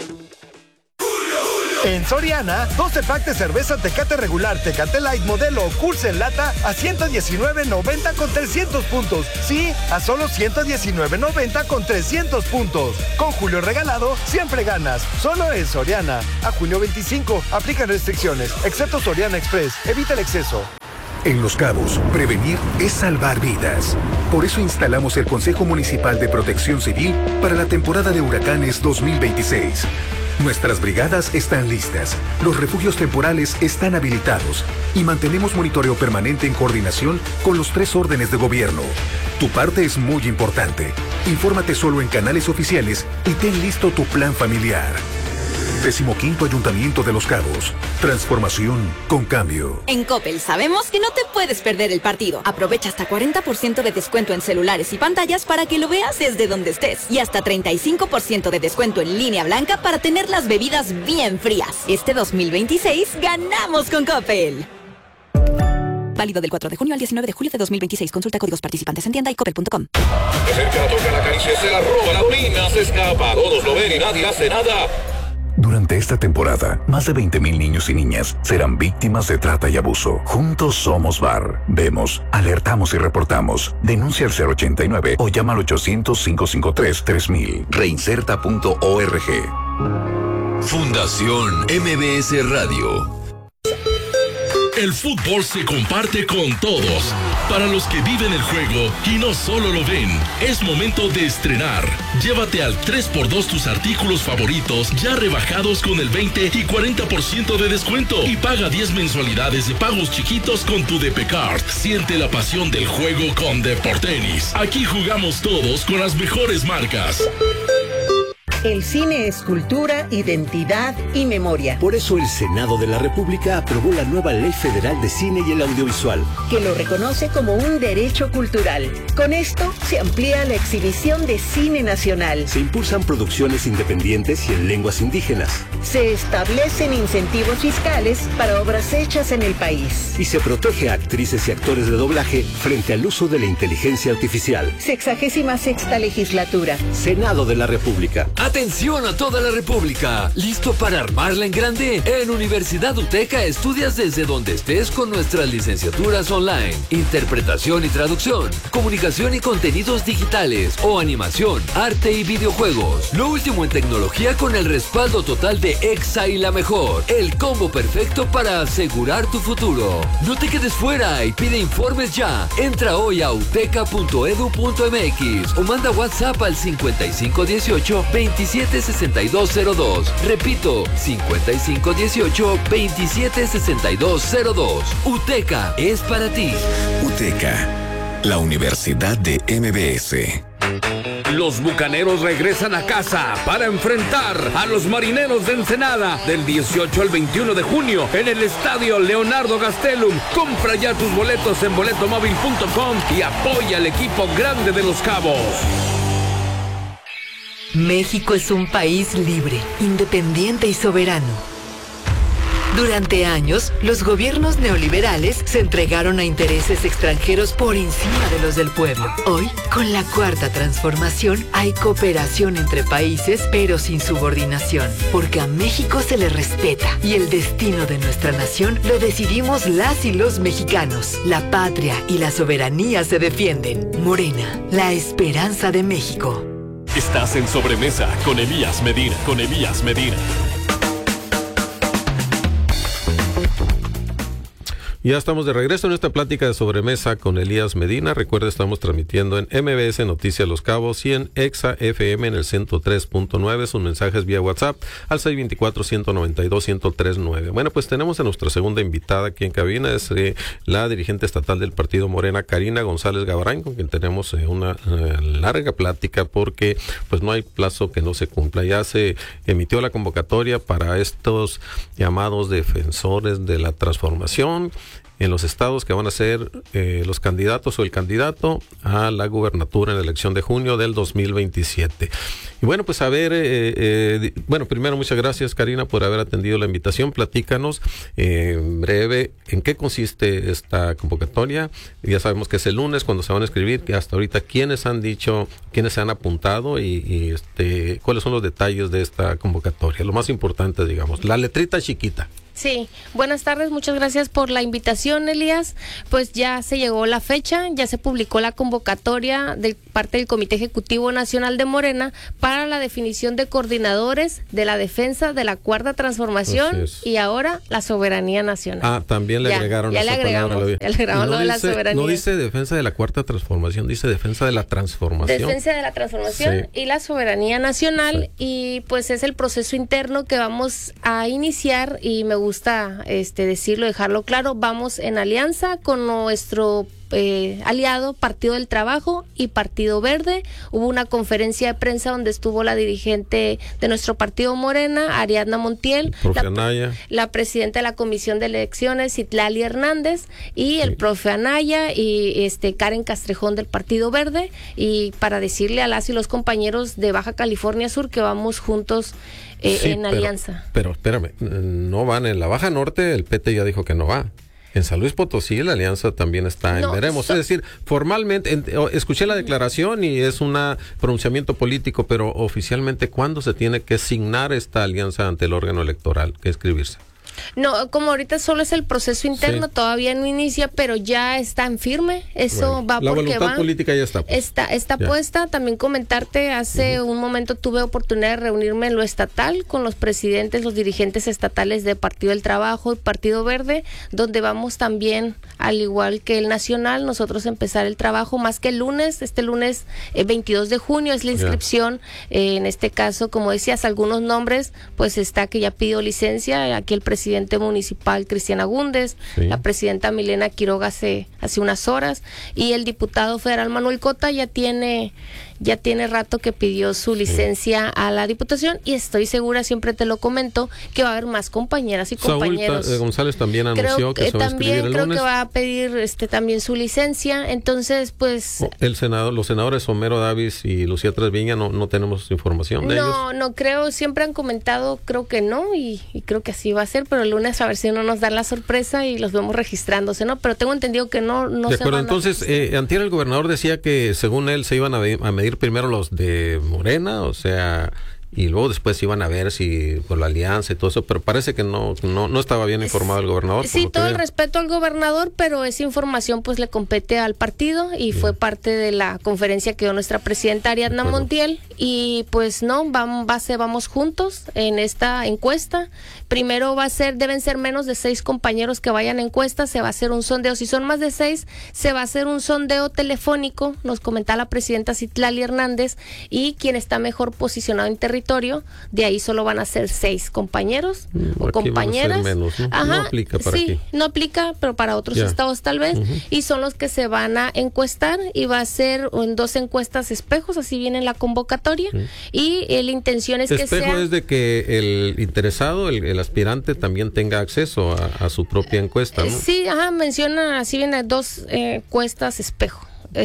En Soriana, 12 pack de cerveza Tecate regular, Tecate Light modelo Curse en lata a $119.90 con 300 puntos. Sí, a solo $119.90 con 300 puntos. Con Julio regalado, siempre ganas. Solo en Soriana. A junio 25, aplican restricciones, excepto Soriana Express. Evita el exceso. En Los Cabos, prevenir es salvar vidas. Por eso instalamos el Consejo Municipal de Protección Civil para la temporada de huracanes 2026. Nuestras brigadas están listas, los refugios temporales están habilitados y mantenemos monitoreo permanente en coordinación con los 3 órdenes de gobierno. Tu parte es muy importante. Infórmate solo en canales oficiales y ten listo tu plan familiar. 15º Ayuntamiento de Los Cabos. Transformación con cambio. En Coppel sabemos que no te puedes perder el partido. Aprovecha hasta 40% de descuento en celulares y pantallas para que lo veas desde donde estés. Y hasta 35% de descuento en línea blanca para tener las bebidas bien frías. Este 2026 ganamos con Coppel. Válido del 4 de junio al 19 de julio de 2026. Consulta códigos participantes en tienda y coppel.com. De cerca toca la caricia, se la roba, la domina, se escapa. Todos lo ven y nadie hace nada. Durante esta temporada, más de 20,000 niños y niñas serán víctimas de trata y abuso. Juntos somos VAR. Vemos, alertamos y reportamos. Denuncia al 089 o llama al 800-553-3000. Reinserta.org. Fundación MBS Radio. El fútbol se comparte con todos. Para los que viven el juego y no solo lo ven, es momento de estrenar. Llévate al 3x2 tus artículos favoritos ya rebajados con el 20 y 40% de descuento y paga 10 mensualidades de pagos chiquitos con tu DP-Card. Siente la pasión del juego con Deportenis. Aquí jugamos todos con las mejores marcas. El cine es cultura, identidad y memoria. Por eso el Senado de la República aprobó la nueva Ley Federal de Cine y el Audiovisual, que lo reconoce como un derecho cultural. Con esto se amplía la exhibición de cine nacional. Se impulsan producciones independientes y en lenguas indígenas. Se establecen incentivos fiscales para obras hechas en el país. Y se protege a actrices y actores de doblaje frente al uso de la inteligencia artificial. 66ª legislatura. Senado de la República. Atención a toda la República. ¿Listo para armarla en grande? En Universidad UTECA estudias desde donde estés con nuestras licenciaturas online, interpretación y traducción, comunicación y contenidos digitales o animación, arte y videojuegos. Lo último en tecnología con el respaldo total de EXA y la mejor. El combo perfecto para asegurar tu futuro. No te quedes fuera y pide informes ya. Entra hoy a uteca.edu.mx o manda WhatsApp al 5518-276202. Repito, 5518-276202. UTECA es para ti. UTECA, la Universidad de MBS. Los Bucaneros regresan a casa para enfrentar a los Marineros de Ensenada del 18 al 21 de junio en el Estadio Leonardo Gastelum. Compra ya tus boletos en boletomóvil.com y apoya al equipo grande de Los Cabos. México es un país libre, independiente y soberano. Durante años, los gobiernos neoliberales se entregaron a intereses extranjeros por encima de los del pueblo. Hoy, con la Cuarta Transformación, hay cooperación entre países, pero sin subordinación, porque a México se le respeta y el destino de nuestra nación lo decidimos las y los mexicanos. La patria y la soberanía se defienden. Morena, la esperanza de México. Estás en Sobremesa con Elías Medina. Ya estamos de regreso en esta plática de sobremesa con Elías Medina. Recuerda, estamos transmitiendo en MBS Noticias Los Cabos y en Exa FM en el 103.9. Sus mensajes vía WhatsApp al 624-192-1039. Bueno, pues tenemos a nuestra segunda invitada aquí en cabina. Es la dirigente estatal del Partido Morena, Karina González Gavarán, con quien tenemos una larga plática porque pues no hay plazo que no se cumpla. Ya se emitió la convocatoria para estos llamados defensores de la transformación en los estados que van a ser los candidatos o el candidato a la gubernatura en la elección de junio del 2027. Y bueno, pues a ver, primero muchas gracias, Karina, por haber atendido la invitación. Platícanos en breve en qué consiste esta convocatoria. Ya sabemos que es el lunes cuando se van a escribir, que hasta ahorita quiénes han dicho, quiénes se han apuntado y cuáles son los detalles de esta convocatoria. Lo más importante, digamos, la letrita chiquita. Sí, buenas tardes, muchas gracias por la invitación, Elías. Pues ya se llegó la fecha, ya se publicó la convocatoria de parte del Comité Ejecutivo Nacional de Morena para la definición de coordinadores de la defensa de la Cuarta Transformación y ahora la soberanía nacional. Ah, también le agregaron esa palabra. Ya le agregamos lo de la soberanía. No dice defensa de la Cuarta Transformación, dice defensa de la transformación. Defensa de la transformación y la soberanía nacional, y pues es el proceso interno que vamos a iniciar, y me gusta decirlo, dejarlo claro. Vamos en alianza con nuestro aliado Partido del Trabajo y Partido Verde. Hubo una conferencia de prensa donde estuvo la dirigente de nuestro partido Morena, Ariadna Montiel, la presidenta de la Comisión de Elecciones, Citlali Hernández, y el profe Anaya y Karen Castrejón del Partido Verde, y para decirle a las y los compañeros de Baja California Sur que vamos juntos en alianza. Pero espérame, no van en la Baja Norte, el PT ya dijo que no va. En San Luis Potosí la alianza también está en veremos. Es decir, formalmente, escuché la declaración y es un pronunciamiento político, pero oficialmente, ¿cuándo se tiene que asignar esta alianza ante el órgano electoral, que escribirse? No, como ahorita solo es el proceso interno, todavía no inicia, pero ya está en firme. Eso va la porque voluntad política ya está. Está puesta. También comentarte, hace un momento tuve oportunidad de reunirme en lo estatal con los presidentes, los dirigentes estatales de Partido del Trabajo y Partido Verde, donde vamos también, al igual que el nacional, nosotros empezar el trabajo más que el lunes. Este lunes 22 de junio es la inscripción. En este caso, como decías, algunos nombres, pues está que ya pidió licencia. Aquí el presidente municipal Cristian Agúndez, la presidenta Milena Quiroga hace unas horas, y el diputado federal Manuel Cota ya tiene rato que pidió su licencia a la diputación, y estoy segura, siempre te lo comento, que va a haber más compañeras y compañeros. Saúl González también anunció que se va a inscribir el lunes. Creo que va a pedir también su licencia. Entonces, pues los senadores Homero Davis y Lucía Trasviña no tenemos información de ellos. No creo, siempre han comentado, creo que no, y creo que así va a ser, pero el lunes a ver si no nos dan la sorpresa y los vemos registrándose, ¿no? Pero tengo entendido que no de se acuerdo, van entonces, antier el gobernador decía que según él se iban a medir primero los de Morena, o sea, y luego después iban a ver si por la alianza y todo eso, pero parece que no estaba bien informado el gobernador. Sí, todo el respeto al gobernador, pero esa información pues le compete al partido, y fue parte de la conferencia que dio nuestra presidenta Ariadna Montiel, y pues vamos juntos en esta encuesta. Primero deben ser menos de 6 compañeros que vayan a encuestas, se va a hacer un sondeo. Si son más de 6, se va a hacer un sondeo telefónico, nos comentaba la presidenta Citlali Hernández, y quien está mejor posicionado en territorio, de ahí solo van a ser 6 compañeros o compañeras. Menos, ¿no? Ajá, no aplica para aquí. No aplica, pero para otros estados tal vez, y son los que se van a encuestar, y va a ser en 2 encuestas espejos, así viene la convocatoria, y la intención es que sea... Espejo es de que el interesado, el aspirante, también tenga acceso a su propia encuesta, ¿no? Sí, menciona, así viene 2 encuestas espejo,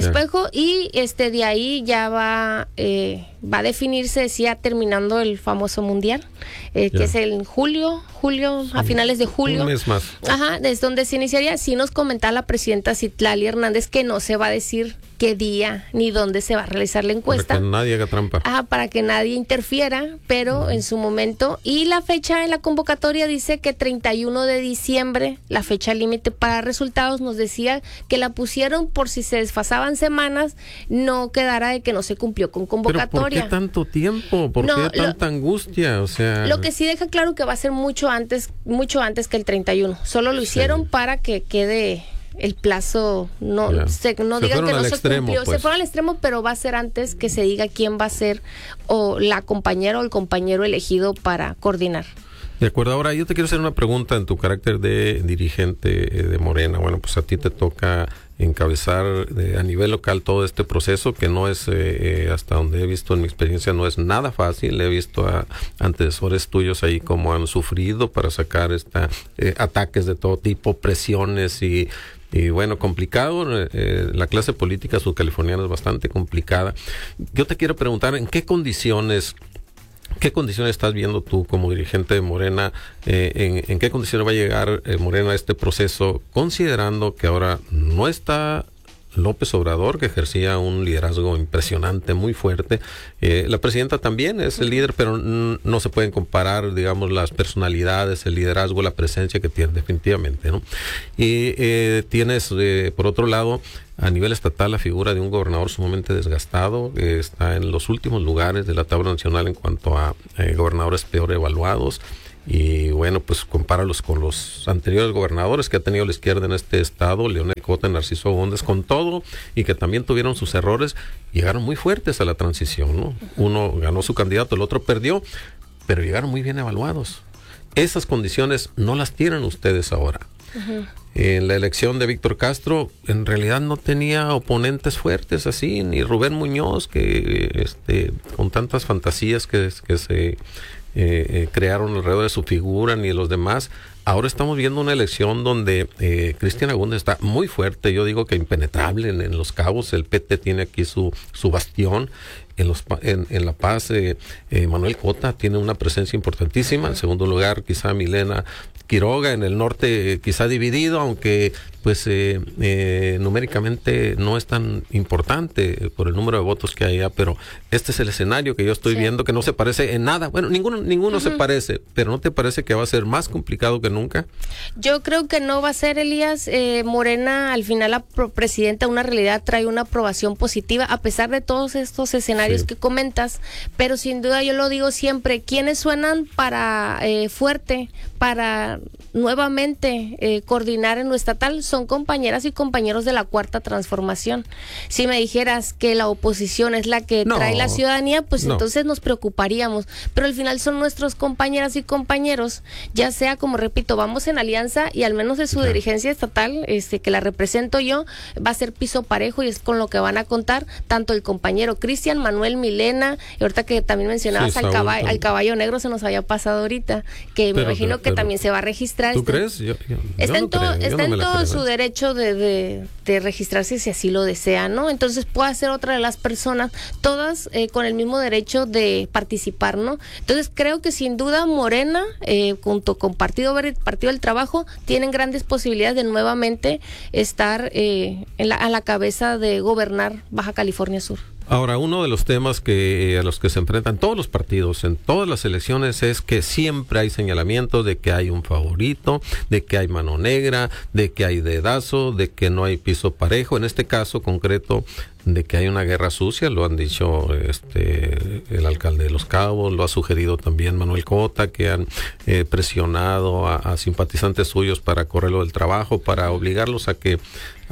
y de ahí ya va a definirse, decía, terminando el famoso mundial, que es en julio, a finales de julio. Un mes más. Desde donde se iniciaría. Sí nos comentaba la presidenta Citlali Hernández que no se va a decir qué día ni dónde se va a realizar la encuesta. Para que nadie haga trampa. Para que nadie interfiera, pero en su momento. Y la fecha en la convocatoria dice que 31 de diciembre, la fecha límite para resultados, nos decía que la pusieron por si se desfasaban semanas, no quedara de que no se cumplió con convocatoria. ¿Pero por qué tanto tiempo? ¿Por qué tanta angustia? O sea... Lo que sí deja claro que va a ser mucho antes que el 31. Solo lo hicieron para que quede el plazo, no digan que no se cumplió, se fueron al extremo, pero va a ser antes que se diga quién va a ser o la compañera o el compañero elegido para coordinar. De acuerdo, ahora yo te quiero hacer una pregunta en tu carácter de dirigente de Morena. Bueno, pues a ti te toca encabezar a nivel local todo este proceso que no es, hasta donde he visto en mi experiencia, no es nada fácil. He visto a antecesores tuyos ahí cómo han sufrido para sacar ataques de todo tipo, presiones y bueno, complicado. La clase política subcaliforniana es bastante complicada. Yo te quiero preguntar, ¿en qué condiciones estás viendo tú como dirigente de Morena? ¿En qué condiciones va a llegar Morena a este proceso, considerando que ahora no está López Obrador, que ejercía un liderazgo impresionante, muy fuerte? La presidenta también es el líder, pero no se pueden comparar, digamos, las personalidades, el liderazgo, la presencia que tiene definitivamente, ¿no? Y tienes, por otro lado, a nivel estatal, la figura de un gobernador sumamente desgastado, que está en los últimos lugares de la tabla nacional en cuanto a gobernadores peor evaluados. Y bueno, pues compáralos con los anteriores gobernadores que ha tenido la izquierda en este estado, Leonel Cota, Narciso Gómez, con todo, y que también tuvieron sus errores, llegaron muy fuertes a la transición, ¿no? Uno ganó su candidato, el otro perdió, pero llegaron muy bien evaluados. Esas condiciones no las tienen ustedes ahora. Uh-huh. En la elección de Víctor Castro, en realidad no tenía oponentes fuertes así, ni Rubén Muñoz, que con tantas fantasías que se crearon alrededor de su figura, ni los demás. Ahora estamos viendo una elección donde Cristian Agúndez está muy fuerte, yo digo que impenetrable en Los Cabos. El PT tiene aquí su bastión. En La Paz, Manuel Cota tiene una presencia importantísima. En segundo lugar, quizá Milena Quiroga. En el norte, quizá dividido, aunque pues numéricamente no es tan importante por el número de votos que hay allá, pero este es el escenario que yo estoy viendo, que no se parece en nada. Bueno, ninguno se parece, pero ¿no te parece que va a ser más complicado que nunca? Yo creo que no va a ser, Elías. Morena, al final, la presidenta, una realidad, trae una aprobación positiva, a pesar de todos estos escenarios que comentas, pero sin duda yo lo digo siempre, ¿quiénes suenan para fuerte, para nuevamente coordinar en lo estatal? Son compañeras y compañeros de la Cuarta Transformación. Si me dijeras que la oposición es la que trae la ciudadanía, pues entonces nos preocuparíamos, pero al final son nuestros compañeras y compañeros, ya sea, como repito, vamos en alianza, y al menos de su dirigencia estatal, que la represento yo, va a ser piso parejo, y es con lo que van a contar tanto el compañero Cristian, Manuel, Milena, y ahorita que también mencionabas al caballo negro, se nos había pasado ahorita, que me imagino que también se va a registrar. ¿Tú crees? Está en todo su derecho de registrarse si así lo desea, ¿no? Entonces puede ser otra de las personas, todas con el mismo derecho de participar, ¿no? Entonces creo que sin duda Morena, junto con Partido Verde, Partido del Trabajo, tienen grandes posibilidades de nuevamente estar a la cabeza de gobernar Baja California Sur. Ahora, uno de los temas a los que se enfrentan todos los partidos en todas las elecciones es que siempre hay señalamientos de que hay un favorito, de que hay mano negra, de que hay dedazo, de que no hay piso parejo. En este caso concreto, de que hay una guerra sucia, lo han dicho el alcalde de Los Cabos, lo ha sugerido también Manuel Cota, que han presionado a simpatizantes suyos para correrlo del trabajo, para obligarlos a que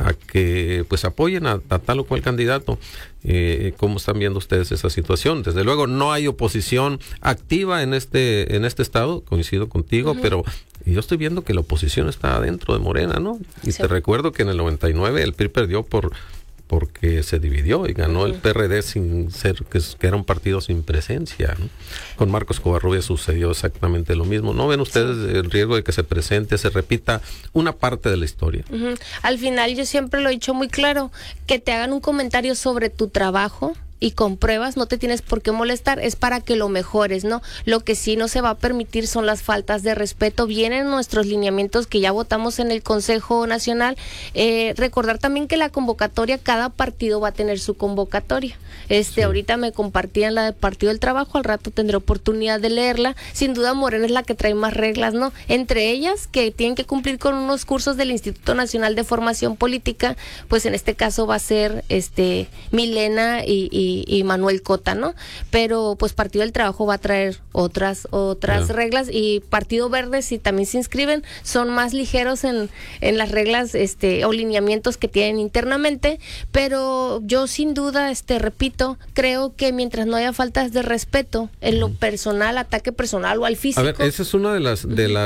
pues apoyen a tal o cual candidato. ¿Cómo están viendo ustedes esa situación? Desde luego no hay oposición activa en este estado, coincido contigo, pero yo estoy viendo que la oposición está adentro de Morena, ¿no? Y te recuerdo que en el 99 el PRI perdió porque se dividió y ganó el PRD sin ser, que era un partido sin presencia, ¿no? Con Marcos Covarrubias sucedió exactamente lo mismo. ¿No ven ustedes el riesgo de que se repita una parte de la historia? Al final yo siempre lo he dicho muy claro, que te hagan un comentario sobre tu trabajo y con pruebas, no te tienes por qué molestar, es para que lo mejores, ¿no? Lo que sí no se va a permitir son las faltas de respeto. Vienen nuestros lineamientos que ya votamos en el Consejo Nacional. Recordar también que la convocatoria, cada partido va a tener su convocatoria. Ahorita me compartían la del Partido del Trabajo, al rato tendré oportunidad de leerla. Sin duda Morena es la que trae más reglas, ¿no? Entre ellas que tienen que cumplir con unos cursos del Instituto Nacional de Formación Política, pues en este caso va a ser Milena y Manuel Cota, ¿no? Pero pues Partido del Trabajo va a traer otras reglas, y Partido Verde, si también se inscriben, son más ligeros en las reglas o lineamientos que tienen internamente, pero yo sin duda, repito, creo que mientras no haya faltas de respeto en lo personal, ataque personal o al físico. A ver, esa es una de las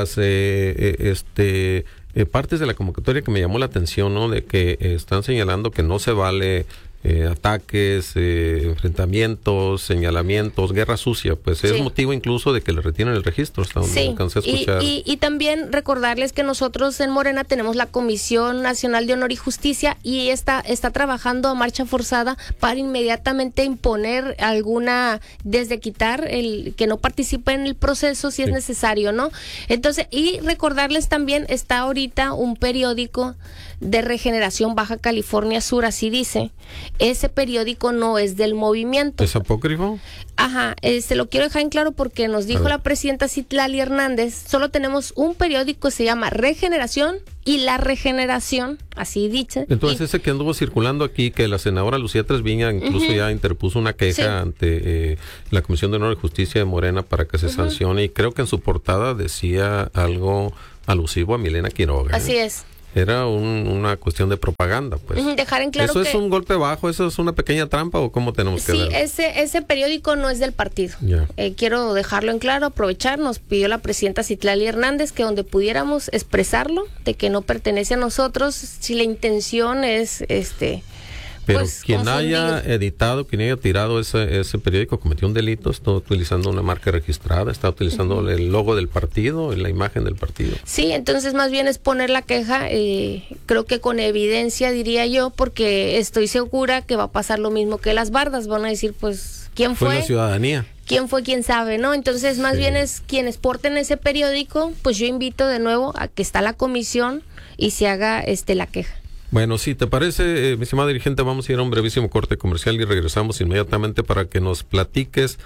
partes de la convocatoria que me llamó la atención, ¿no? De que están señalando que no se vale ataques, enfrentamientos, señalamientos, guerra sucia, pues es motivo incluso de que le retienen el registro, hasta donde alcancé a escuchar. Y también recordarles que nosotros en Morena tenemos la Comisión Nacional de Honor y Justicia, y está trabajando a marcha forzada para inmediatamente imponer desde quitar el que no participe en el proceso si es necesario, ¿no? Entonces, y recordarles también, está ahorita un periódico de Regeneración Baja California Sur, así dice. Ese periódico no es del movimiento. ¿Es apócrifo? Ajá, lo quiero dejar en claro porque nos dijo la presidenta Citlali Hernández, solo tenemos un periódico, se llama Regeneración y La Regeneración, así dice. Entonces ese que anduvo circulando aquí, que la senadora Lucía Tresviña incluso ya interpuso una queja ante la Comisión de Honor y Justicia de Morena para que se sancione, y creo que en su portada decía algo alusivo a Milena Quiroga. Así es. Era una cuestión de propaganda, pues. Dejar en claro ¿Eso es un golpe bajo? ¿Eso es una pequeña trampa o cómo tenemos que ver? Sí, ese periódico no es del partido. Quiero dejarlo en claro, aprovechar. Nos pidió la presidenta Citlali Hernández que donde pudiéramos expresarlo, de que no pertenece a nosotros, si la intención es Pero pues, quien haya editado, quien haya tirado ese periódico cometió un delito, está utilizando una marca registrada, está utilizando el logo del partido, la imagen del partido. Sí, entonces más bien es poner la queja, creo que con evidencia diría yo, porque estoy segura que va a pasar lo mismo que las bardas, van a decir pues, ¿quién fue? Fue la ciudadanía. ¿Quién fue? ¿Quién sabe? ¿No? Entonces más bien es quienes porten ese periódico, pues yo invito de nuevo a que está la comisión y se haga la queja. Bueno, si te parece, mi estimada dirigente, vamos a ir a un brevísimo corte comercial y regresamos inmediatamente para que nos platiques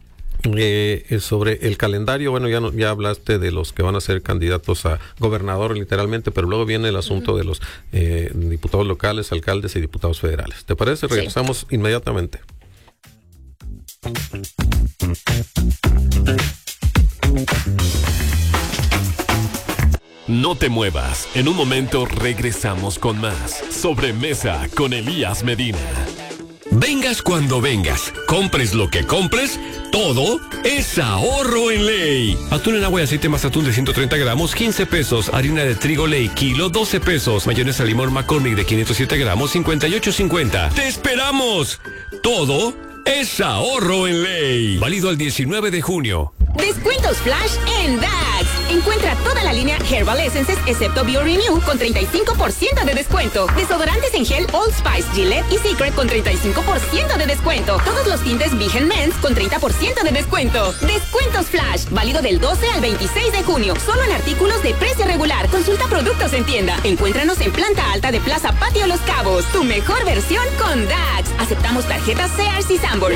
sobre el calendario. Bueno, ya hablaste de los que van a ser candidatos a gobernador literalmente, pero luego viene el asunto de los diputados locales, alcaldes y diputados federales. ¿Te parece? Regresamos inmediatamente. No te muevas. En un momento regresamos con más Sobremesa con Elías Medina. Vengas cuando vengas, compres lo que compres, todo es ahorro en Ley. Atún en agua y aceite Mazatún de 130 gramos, 15 pesos. Harina de trigo Ley, kilo, 12 pesos. Mayonesa limón McCormick de 507 gramos, 58.50. ¡Te esperamos! Todo es ahorro en Ley. Válido al 19 de junio. Descuentos flash en DAX. Encuentra toda la línea Herbal Essences excepto BioRenew con 35% de descuento. Desodorantes en gel Old Spice, Gillette y Secret con 35% de descuento. Todos los tintes Vigen Men's con 30% de descuento. Descuentos flash. Válido del 12 al 26 de junio. Solo en artículos de precio regular. Consulta productos en tienda. Encuéntranos en planta alta de Plaza Patio Los Cabos. Tu mejor versión con DAX. Aceptamos tarjetas Sears y Sanborns.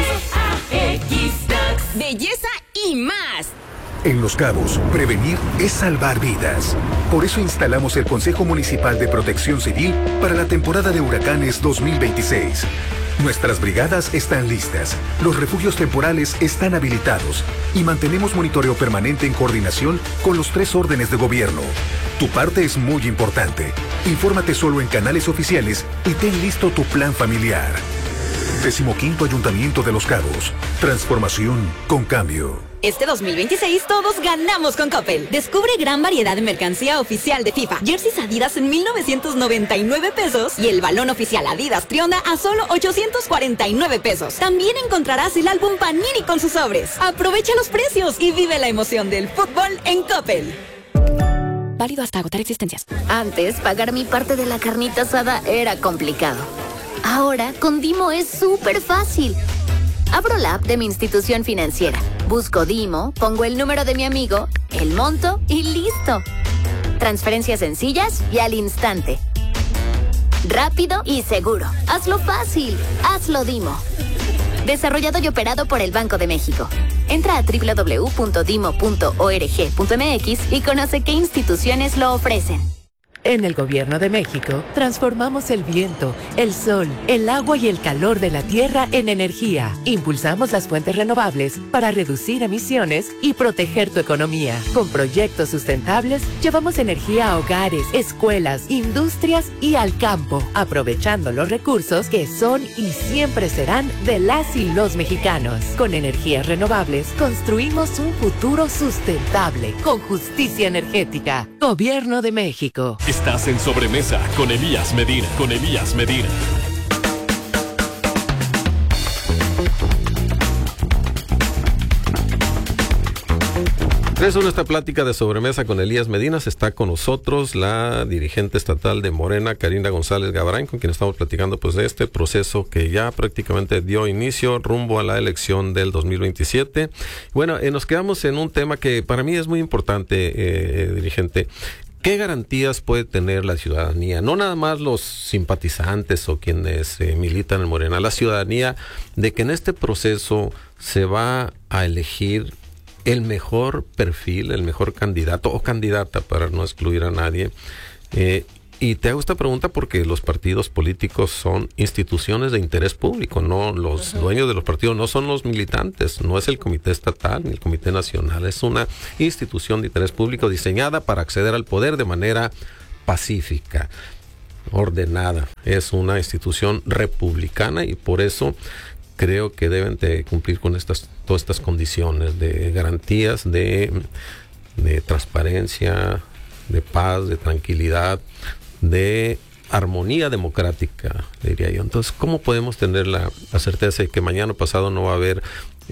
Belleza y más. En Los Cabos, prevenir es salvar vidas. Por eso instalamos el Consejo Municipal de Protección Civil para la temporada de huracanes 2026. Nuestras brigadas están listas, los refugios temporales están habilitados y mantenemos monitoreo permanente en coordinación con los 3 órdenes de gobierno. Tu parte es muy importante. Infórmate solo en canales oficiales y ten listo tu plan familiar. 15º Ayuntamiento de Los Cabos. Transformación con cambio. Este 2026 todos ganamos con Coppel. Descubre gran variedad de mercancía oficial de FIFA. Jerseys Adidas en 1,999 pesos y el balón oficial Adidas Trionda a solo 849 pesos. También encontrarás el álbum Panini con sus sobres. Aprovecha los precios y vive la emoción del fútbol en Coppel. Válido hasta agotar existencias. Antes, pagar mi parte de la carnita asada era complicado. Ahora, con Dimo es súper fácil. Abro la app de mi institución financiera, busco Dimo, pongo el número de mi amigo, el monto y listo. Transferencias sencillas y al instante. Rápido y seguro. Hazlo fácil. Hazlo Dimo. Desarrollado y operado por el Banco de México. Entra a www.dimo.org.mx y conoce qué instituciones lo ofrecen. En el Gobierno de México, transformamos el viento, el sol, el agua y el calor de la tierra en energía. Impulsamos las fuentes renovables para reducir emisiones y proteger tu economía. Con proyectos sustentables, llevamos energía a hogares, escuelas, industrias y al campo, aprovechando los recursos que son y siempre serán de las y los mexicanos. Con energías renovables, construimos un futuro sustentable, con justicia energética. Gobierno de México. Estás en Sobremesa con Elías Medina. Regreso a esta plática de Sobremesa con Elías Medina. Está con nosotros la dirigente estatal de Morena, Karina González Gavarán, con quien estamos platicando pues de este proceso que ya prácticamente dio inicio rumbo a la elección del 2027. Bueno, nos quedamos en un tema que para mí es muy importante, dirigente. ¿Qué garantías puede tener la ciudadanía? No nada más los simpatizantes o quienes militan en Morena, la ciudadanía, de que en este proceso se va a elegir el mejor perfil, el mejor candidato o candidata, para no excluir a nadie. Y te hago esta pregunta porque los partidos políticos son instituciones de interés público, no los dueños de los partidos, no son los militantes, no es el comité estatal ni el comité nacional, es una institución de interés público diseñada para acceder al poder de manera pacífica, ordenada. Es una institución republicana y por eso creo que deben de cumplir con todas estas condiciones de garantías, de transparencia, de paz, de tranquilidad, de armonía democrática, diría yo. Entonces, ¿cómo podemos tener la certeza de que mañana o pasado no va a haber,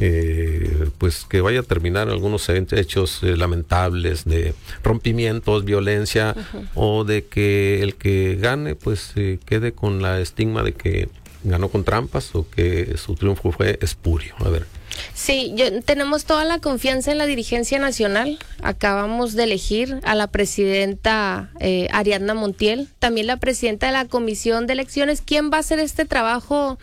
pues que vaya a terminar algunos hechos lamentables de rompimientos, violencia, o de que el que gane, pues quede con la estigma de que ganó con trampas o que su triunfo fue espurio? A ver. Sí, tenemos toda la confianza en la dirigencia nacional. Acabamos de elegir a la presidenta Ariadna Montiel, también la presidenta de la Comisión de Elecciones. ¿Quién va a hacer este trabajo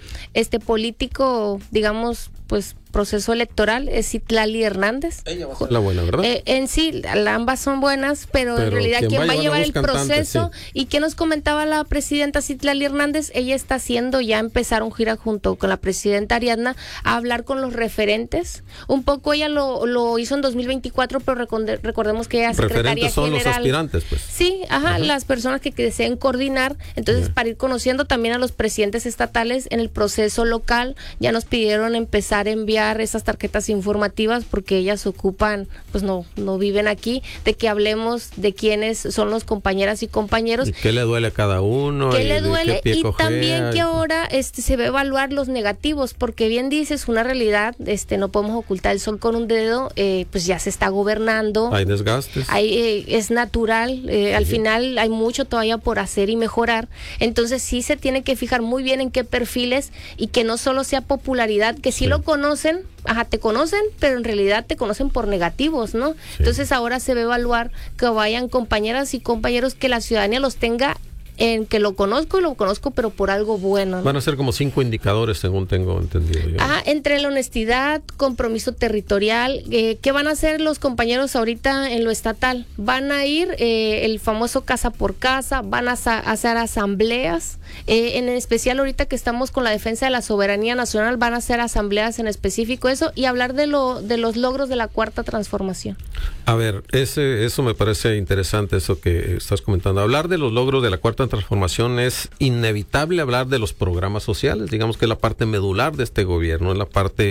político, digamos, pues proceso electoral? Es Citlali Hernández. Ella va a ser la buena, ¿verdad? En sí, ambas son buenas, pero en realidad ¿quién va a llevar el proceso? Sí. ¿Y qué nos comentaba la presidenta Citlali Hernández? Ella está haciendo, ya empezaron gira junto con la presidenta Ariadna a hablar con los referentes. Un poco ella lo hizo en 2024, pero recordemos que ella es secretaria son general. Los aspirantes, pues. Sí, las personas que deseen coordinar. Entonces, para ir conociendo también a los presidentes estatales en el proceso local, ya nos pidieron empezar a enviar esas tarjetas informativas porque ellas ocupan, pues no viven aquí, de que hablemos de quiénes son los compañeras y compañeros. ¿Y qué le duele a cada uno? ¿Qué le duele? Y también que ahora se va a evaluar los negativos, porque bien dices, una realidad, no podemos ocultar el sol con un dedo, pues ya se está gobernando. Hay desgastes. Es natural, al final hay mucho todavía por hacer y mejorar. Entonces sí se tiene que fijar muy bien en qué perfiles y que no solo sea popularidad, que sí lo conocen, te conocen, pero en realidad te conocen por negativos, ¿no? Sí. Entonces ahora se va a evaluar que vayan compañeras y compañeros que la ciudadanía los tenga en que lo conozco, pero por algo bueno, ¿no? Van a ser como 5 indicadores, según tengo entendido yo. Entre la honestidad, compromiso territorial, ¿qué van a hacer los compañeros ahorita en lo estatal? Van a ir el famoso casa por casa, van a hacer asambleas, en especial ahorita que estamos con la defensa de la soberanía nacional, van a hacer asambleas en específico eso, y hablar de los logros de la Cuarta Transformación. A ver, eso me parece interesante, eso que estás comentando. Hablar de los logros de la Cuarta Transformación, es inevitable hablar de los programas sociales, digamos que es la parte medular de este gobierno, es la parte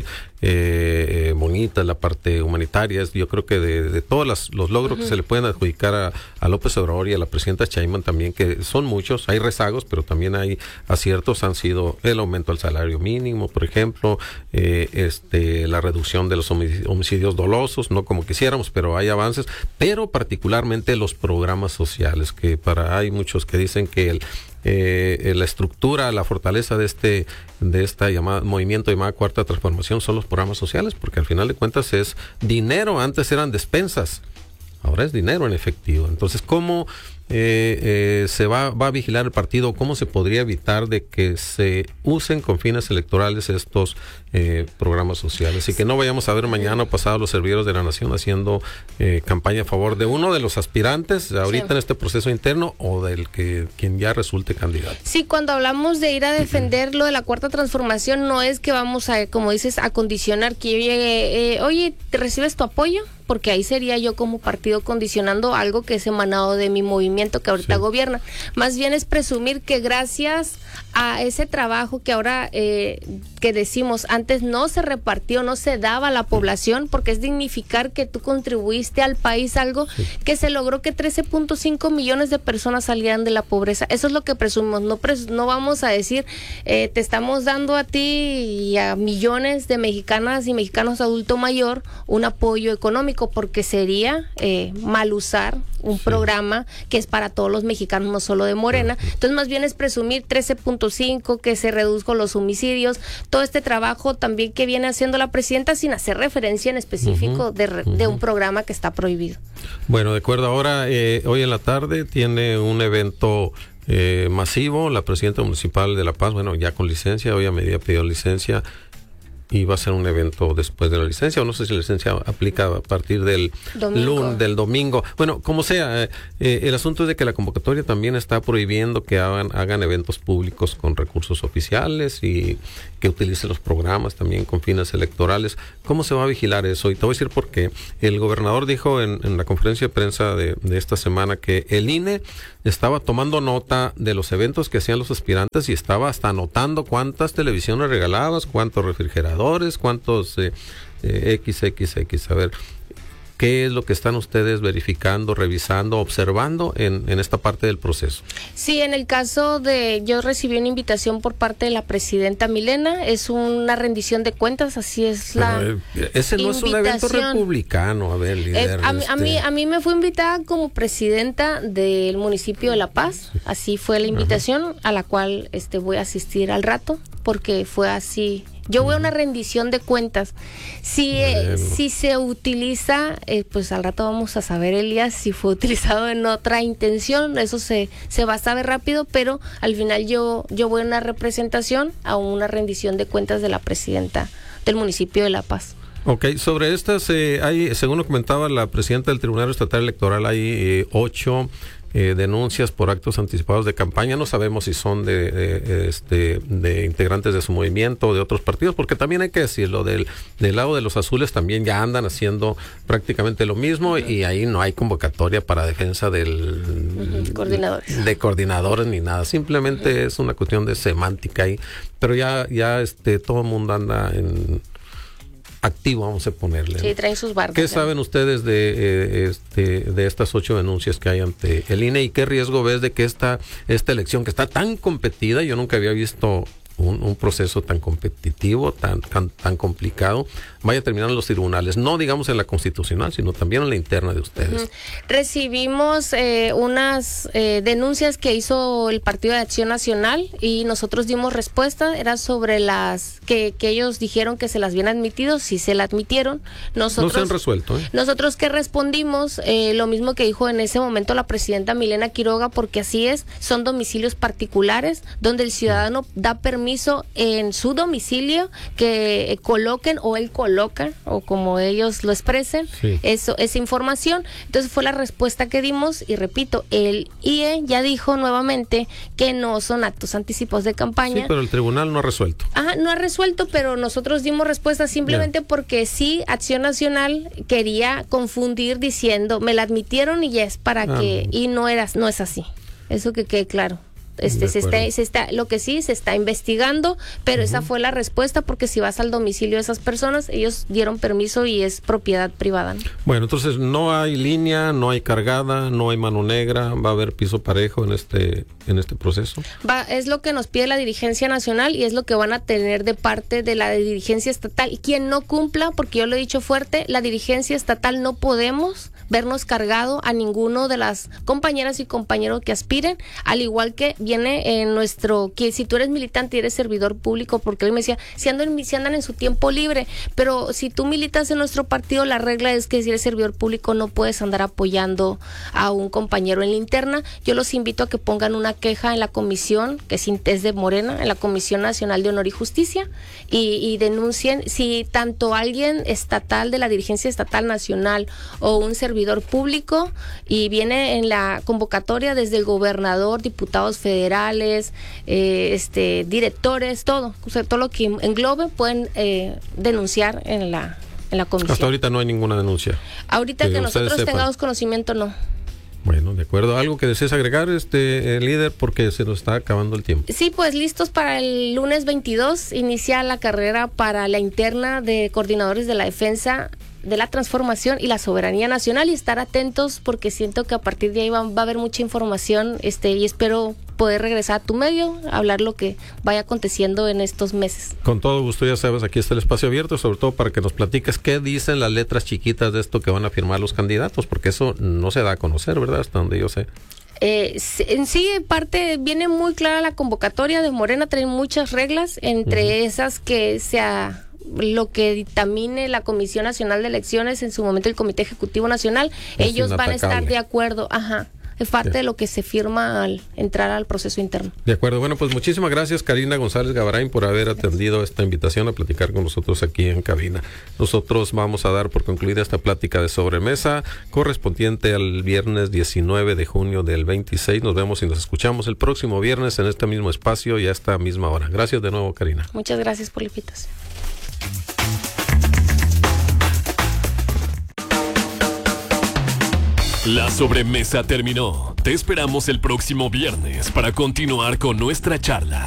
bonita, es la parte humanitaria. Yo creo que de todos los logros que se le pueden adjudicar a López Obrador y a la presidenta Sheinbaum también, que son muchos, hay rezagos, pero también hay aciertos, han sido el aumento al salario mínimo, por ejemplo, la reducción de los homicidios dolosos, no como quisiéramos, pero hay avances, pero particularmente los programas sociales, que hay muchos que dicen dicen que la estructura, la fortaleza de esta llamada movimiento llamada Cuarta Transformación son los programas sociales, porque al final de cuentas es dinero. Antes eran despensas, ahora es dinero en efectivo. Entonces, ¿cómo se va a vigilar el partido? ¿Cómo se podría evitar de que se usen con fines electorales estos programas sociales y que no vayamos a ver mañana o pasado los servidores de la nación haciendo campaña a favor de uno de los aspirantes ahorita en este proceso interno o del quien ya resulte candidato? Sí, cuando hablamos de ir a defender lo de la Cuarta Transformación, no es que vamos a, como dices, a condicionar que yo llegue, oye, ¿te recibes tu apoyo? Porque ahí sería yo como partido condicionando algo que es emanado de mi movimiento que ahorita gobierna. Más bien es presumir que gracias a ese trabajo que ahora que decimos, antes no se repartió, no se daba a la población, porque es dignificar que tú contribuiste al país algo que se logró que 13.5 millones de personas salieran de la pobreza. Eso es lo que presumimos. No vamos a decir, te estamos dando a ti y a millones de mexicanas y mexicanos adulto mayor un apoyo económico, porque sería mal usar un programa que es para todos los mexicanos, no solo de Morena. Entonces, más bien es presumir 13.5, que se redujo los homicidios, todo este trabajo también que viene haciendo la presidenta sin hacer referencia en específico de un programa que está prohibido. Bueno, de acuerdo. Ahora, hoy en la tarde tiene un evento masivo la presidenta municipal de La Paz, bueno, ya con licencia, hoy a medida pidió licencia, y va a ser un evento después de la licencia, o no sé si la licencia aplica a partir del domingo. Bueno, como sea, el asunto es de que la convocatoria también está prohibiendo que hagan eventos públicos con recursos oficiales y que utilicen los programas también con fines electorales. ¿Cómo se va a vigilar eso? Y te voy a decir por qué. El gobernador dijo en la conferencia de prensa de esta semana que el INE estaba tomando nota de los eventos que hacían los aspirantes y estaba hasta anotando cuántas televisiones regalabas, cuántos refrigeradores, cuántos XXX. A ver, ¿qué es lo que están ustedes verificando, revisando, observando en esta parte del proceso? Sí, en el caso yo recibí una invitación por parte de la presidenta Milena, es una rendición de cuentas, así es la ese no es un evento republicano, a ver, líder. A mí me fue invitada como presidenta del municipio de La Paz, así fue la invitación, a la cual voy a asistir al rato, porque fue así. Yo voy a una rendición de cuentas. Si se utiliza, pues al rato vamos a saber, Elías, si fue utilizado en otra intención. Eso se va a saber rápido, pero al final yo voy a una representación a una rendición de cuentas de la presidenta del municipio de La Paz. Ok, sobre estas, según lo comentaba la presidenta del Tribunal Estatal Electoral, hay 8 denuncias por actos anticipados de campaña. No sabemos si son de integrantes de su movimiento o de otros partidos, porque también hay que decirlo, del lado de los azules también ya andan haciendo prácticamente lo mismo, y ahí no hay convocatoria para defensa de coordinadores ni nada. Simplemente es una cuestión de semántica ahí, pero ya todo el mundo anda activo, vamos a ponerle. Sí, traen sus barcos. ¿Qué saben ustedes de estas 8 denuncias que hay ante el INE y qué riesgo ves de que esta elección que está tan competida, yo nunca había visto un proceso tan competitivo, tan complicado, vaya a terminar en los tribunales, no digamos en la constitucional, sino también en la interna de ustedes? Recibimos unas denuncias que hizo el Partido de Acción Nacional y nosotros dimos respuesta. Era sobre las que ellos dijeron que se las habían admitido, si se la admitieron. Nosotros, no se han resuelto. Nosotros que respondimos, lo mismo que dijo en ese momento la presidenta Milena Quiroga, porque así es, son domicilios particulares donde el ciudadano da permiso en su domicilio que coloquen, o él coloca, o como ellos lo expresen, esa información. Entonces fue la respuesta que dimos, y repito, el IE ya dijo nuevamente que no son actos anticipados de campaña. Sí, pero el tribunal no ha resuelto. No ha resuelto, pero nosotros dimos respuesta simplemente porque sí, Acción Nacional quería confundir diciendo, me la admitieron y ya es para que, y no es así. Eso que quede claro. Lo que sí se está investigando, pero esa fue la respuesta, porque si vas al domicilio de esas personas, ellos dieron permiso y es propiedad privada, ¿no? Bueno, entonces no hay línea, no hay cargada, no hay mano negra, va a haber piso parejo en este proceso. Es lo que nos pide la dirigencia nacional y es lo que van a tener de parte de la dirigencia estatal. Y quien no cumpla, porque yo lo he dicho fuerte, la dirigencia estatal no podemos vernos cargado a ninguno de las compañeras y compañeros que aspiren, al igual que viene en que si tú eres militante y eres servidor público, porque él me decía, si andan en su tiempo libre, pero si tú militas en nuestro partido, la regla es que si eres servidor público no puedes andar apoyando a un compañero en la interna. Yo los invito a que pongan una queja en la comisión, que es de Morena, en la Comisión Nacional de Honor y Justicia, y denuncien si tanto alguien estatal de la dirigencia estatal nacional o un servidor público, y viene en la convocatoria desde el gobernador, diputados federales, directores, todo lo que englobe pueden denunciar en la comisión. Hasta ahorita no hay ninguna denuncia. Ahorita que nosotros tengamos conocimiento, no. Bueno, de acuerdo. ¿Algo que desees agregar, líder? Porque se nos está acabando el tiempo. Sí, pues listos para el lunes 22, inicia la carrera para la interna de coordinadores de la defensa de la transformación y la soberanía nacional, y estar atentos porque siento que a partir de ahí va a haber mucha información, y espero poder regresar a tu medio, hablar lo que vaya aconteciendo en estos meses. Con todo gusto, ya sabes, aquí está el espacio abierto, sobre todo para que nos platiques qué dicen las letras chiquitas de esto que van a firmar los candidatos, porque eso no se da a conocer, ¿verdad? Hasta donde yo sé. En sí, en parte, viene muy clara la convocatoria de Morena, trae muchas reglas, entre esas que lo que dictamine la Comisión Nacional de Elecciones, en su momento el Comité Ejecutivo Nacional, ellos van a estar de acuerdo, es parte de lo que se firma al entrar al proceso interno. De acuerdo. Bueno, pues muchísimas gracias, Karina González Gabarain, por haber atendido esta invitación a platicar con nosotros aquí en cabina. Nosotros vamos a dar por concluida esta plática de sobremesa correspondiente al viernes 19 de junio del 26. Nos vemos y nos escuchamos el próximo viernes en este mismo espacio y a esta misma hora. Gracias de nuevo, Karina. Muchas gracias por la invitación. La sobremesa terminó. Te esperamos el próximo viernes para continuar con nuestra charla.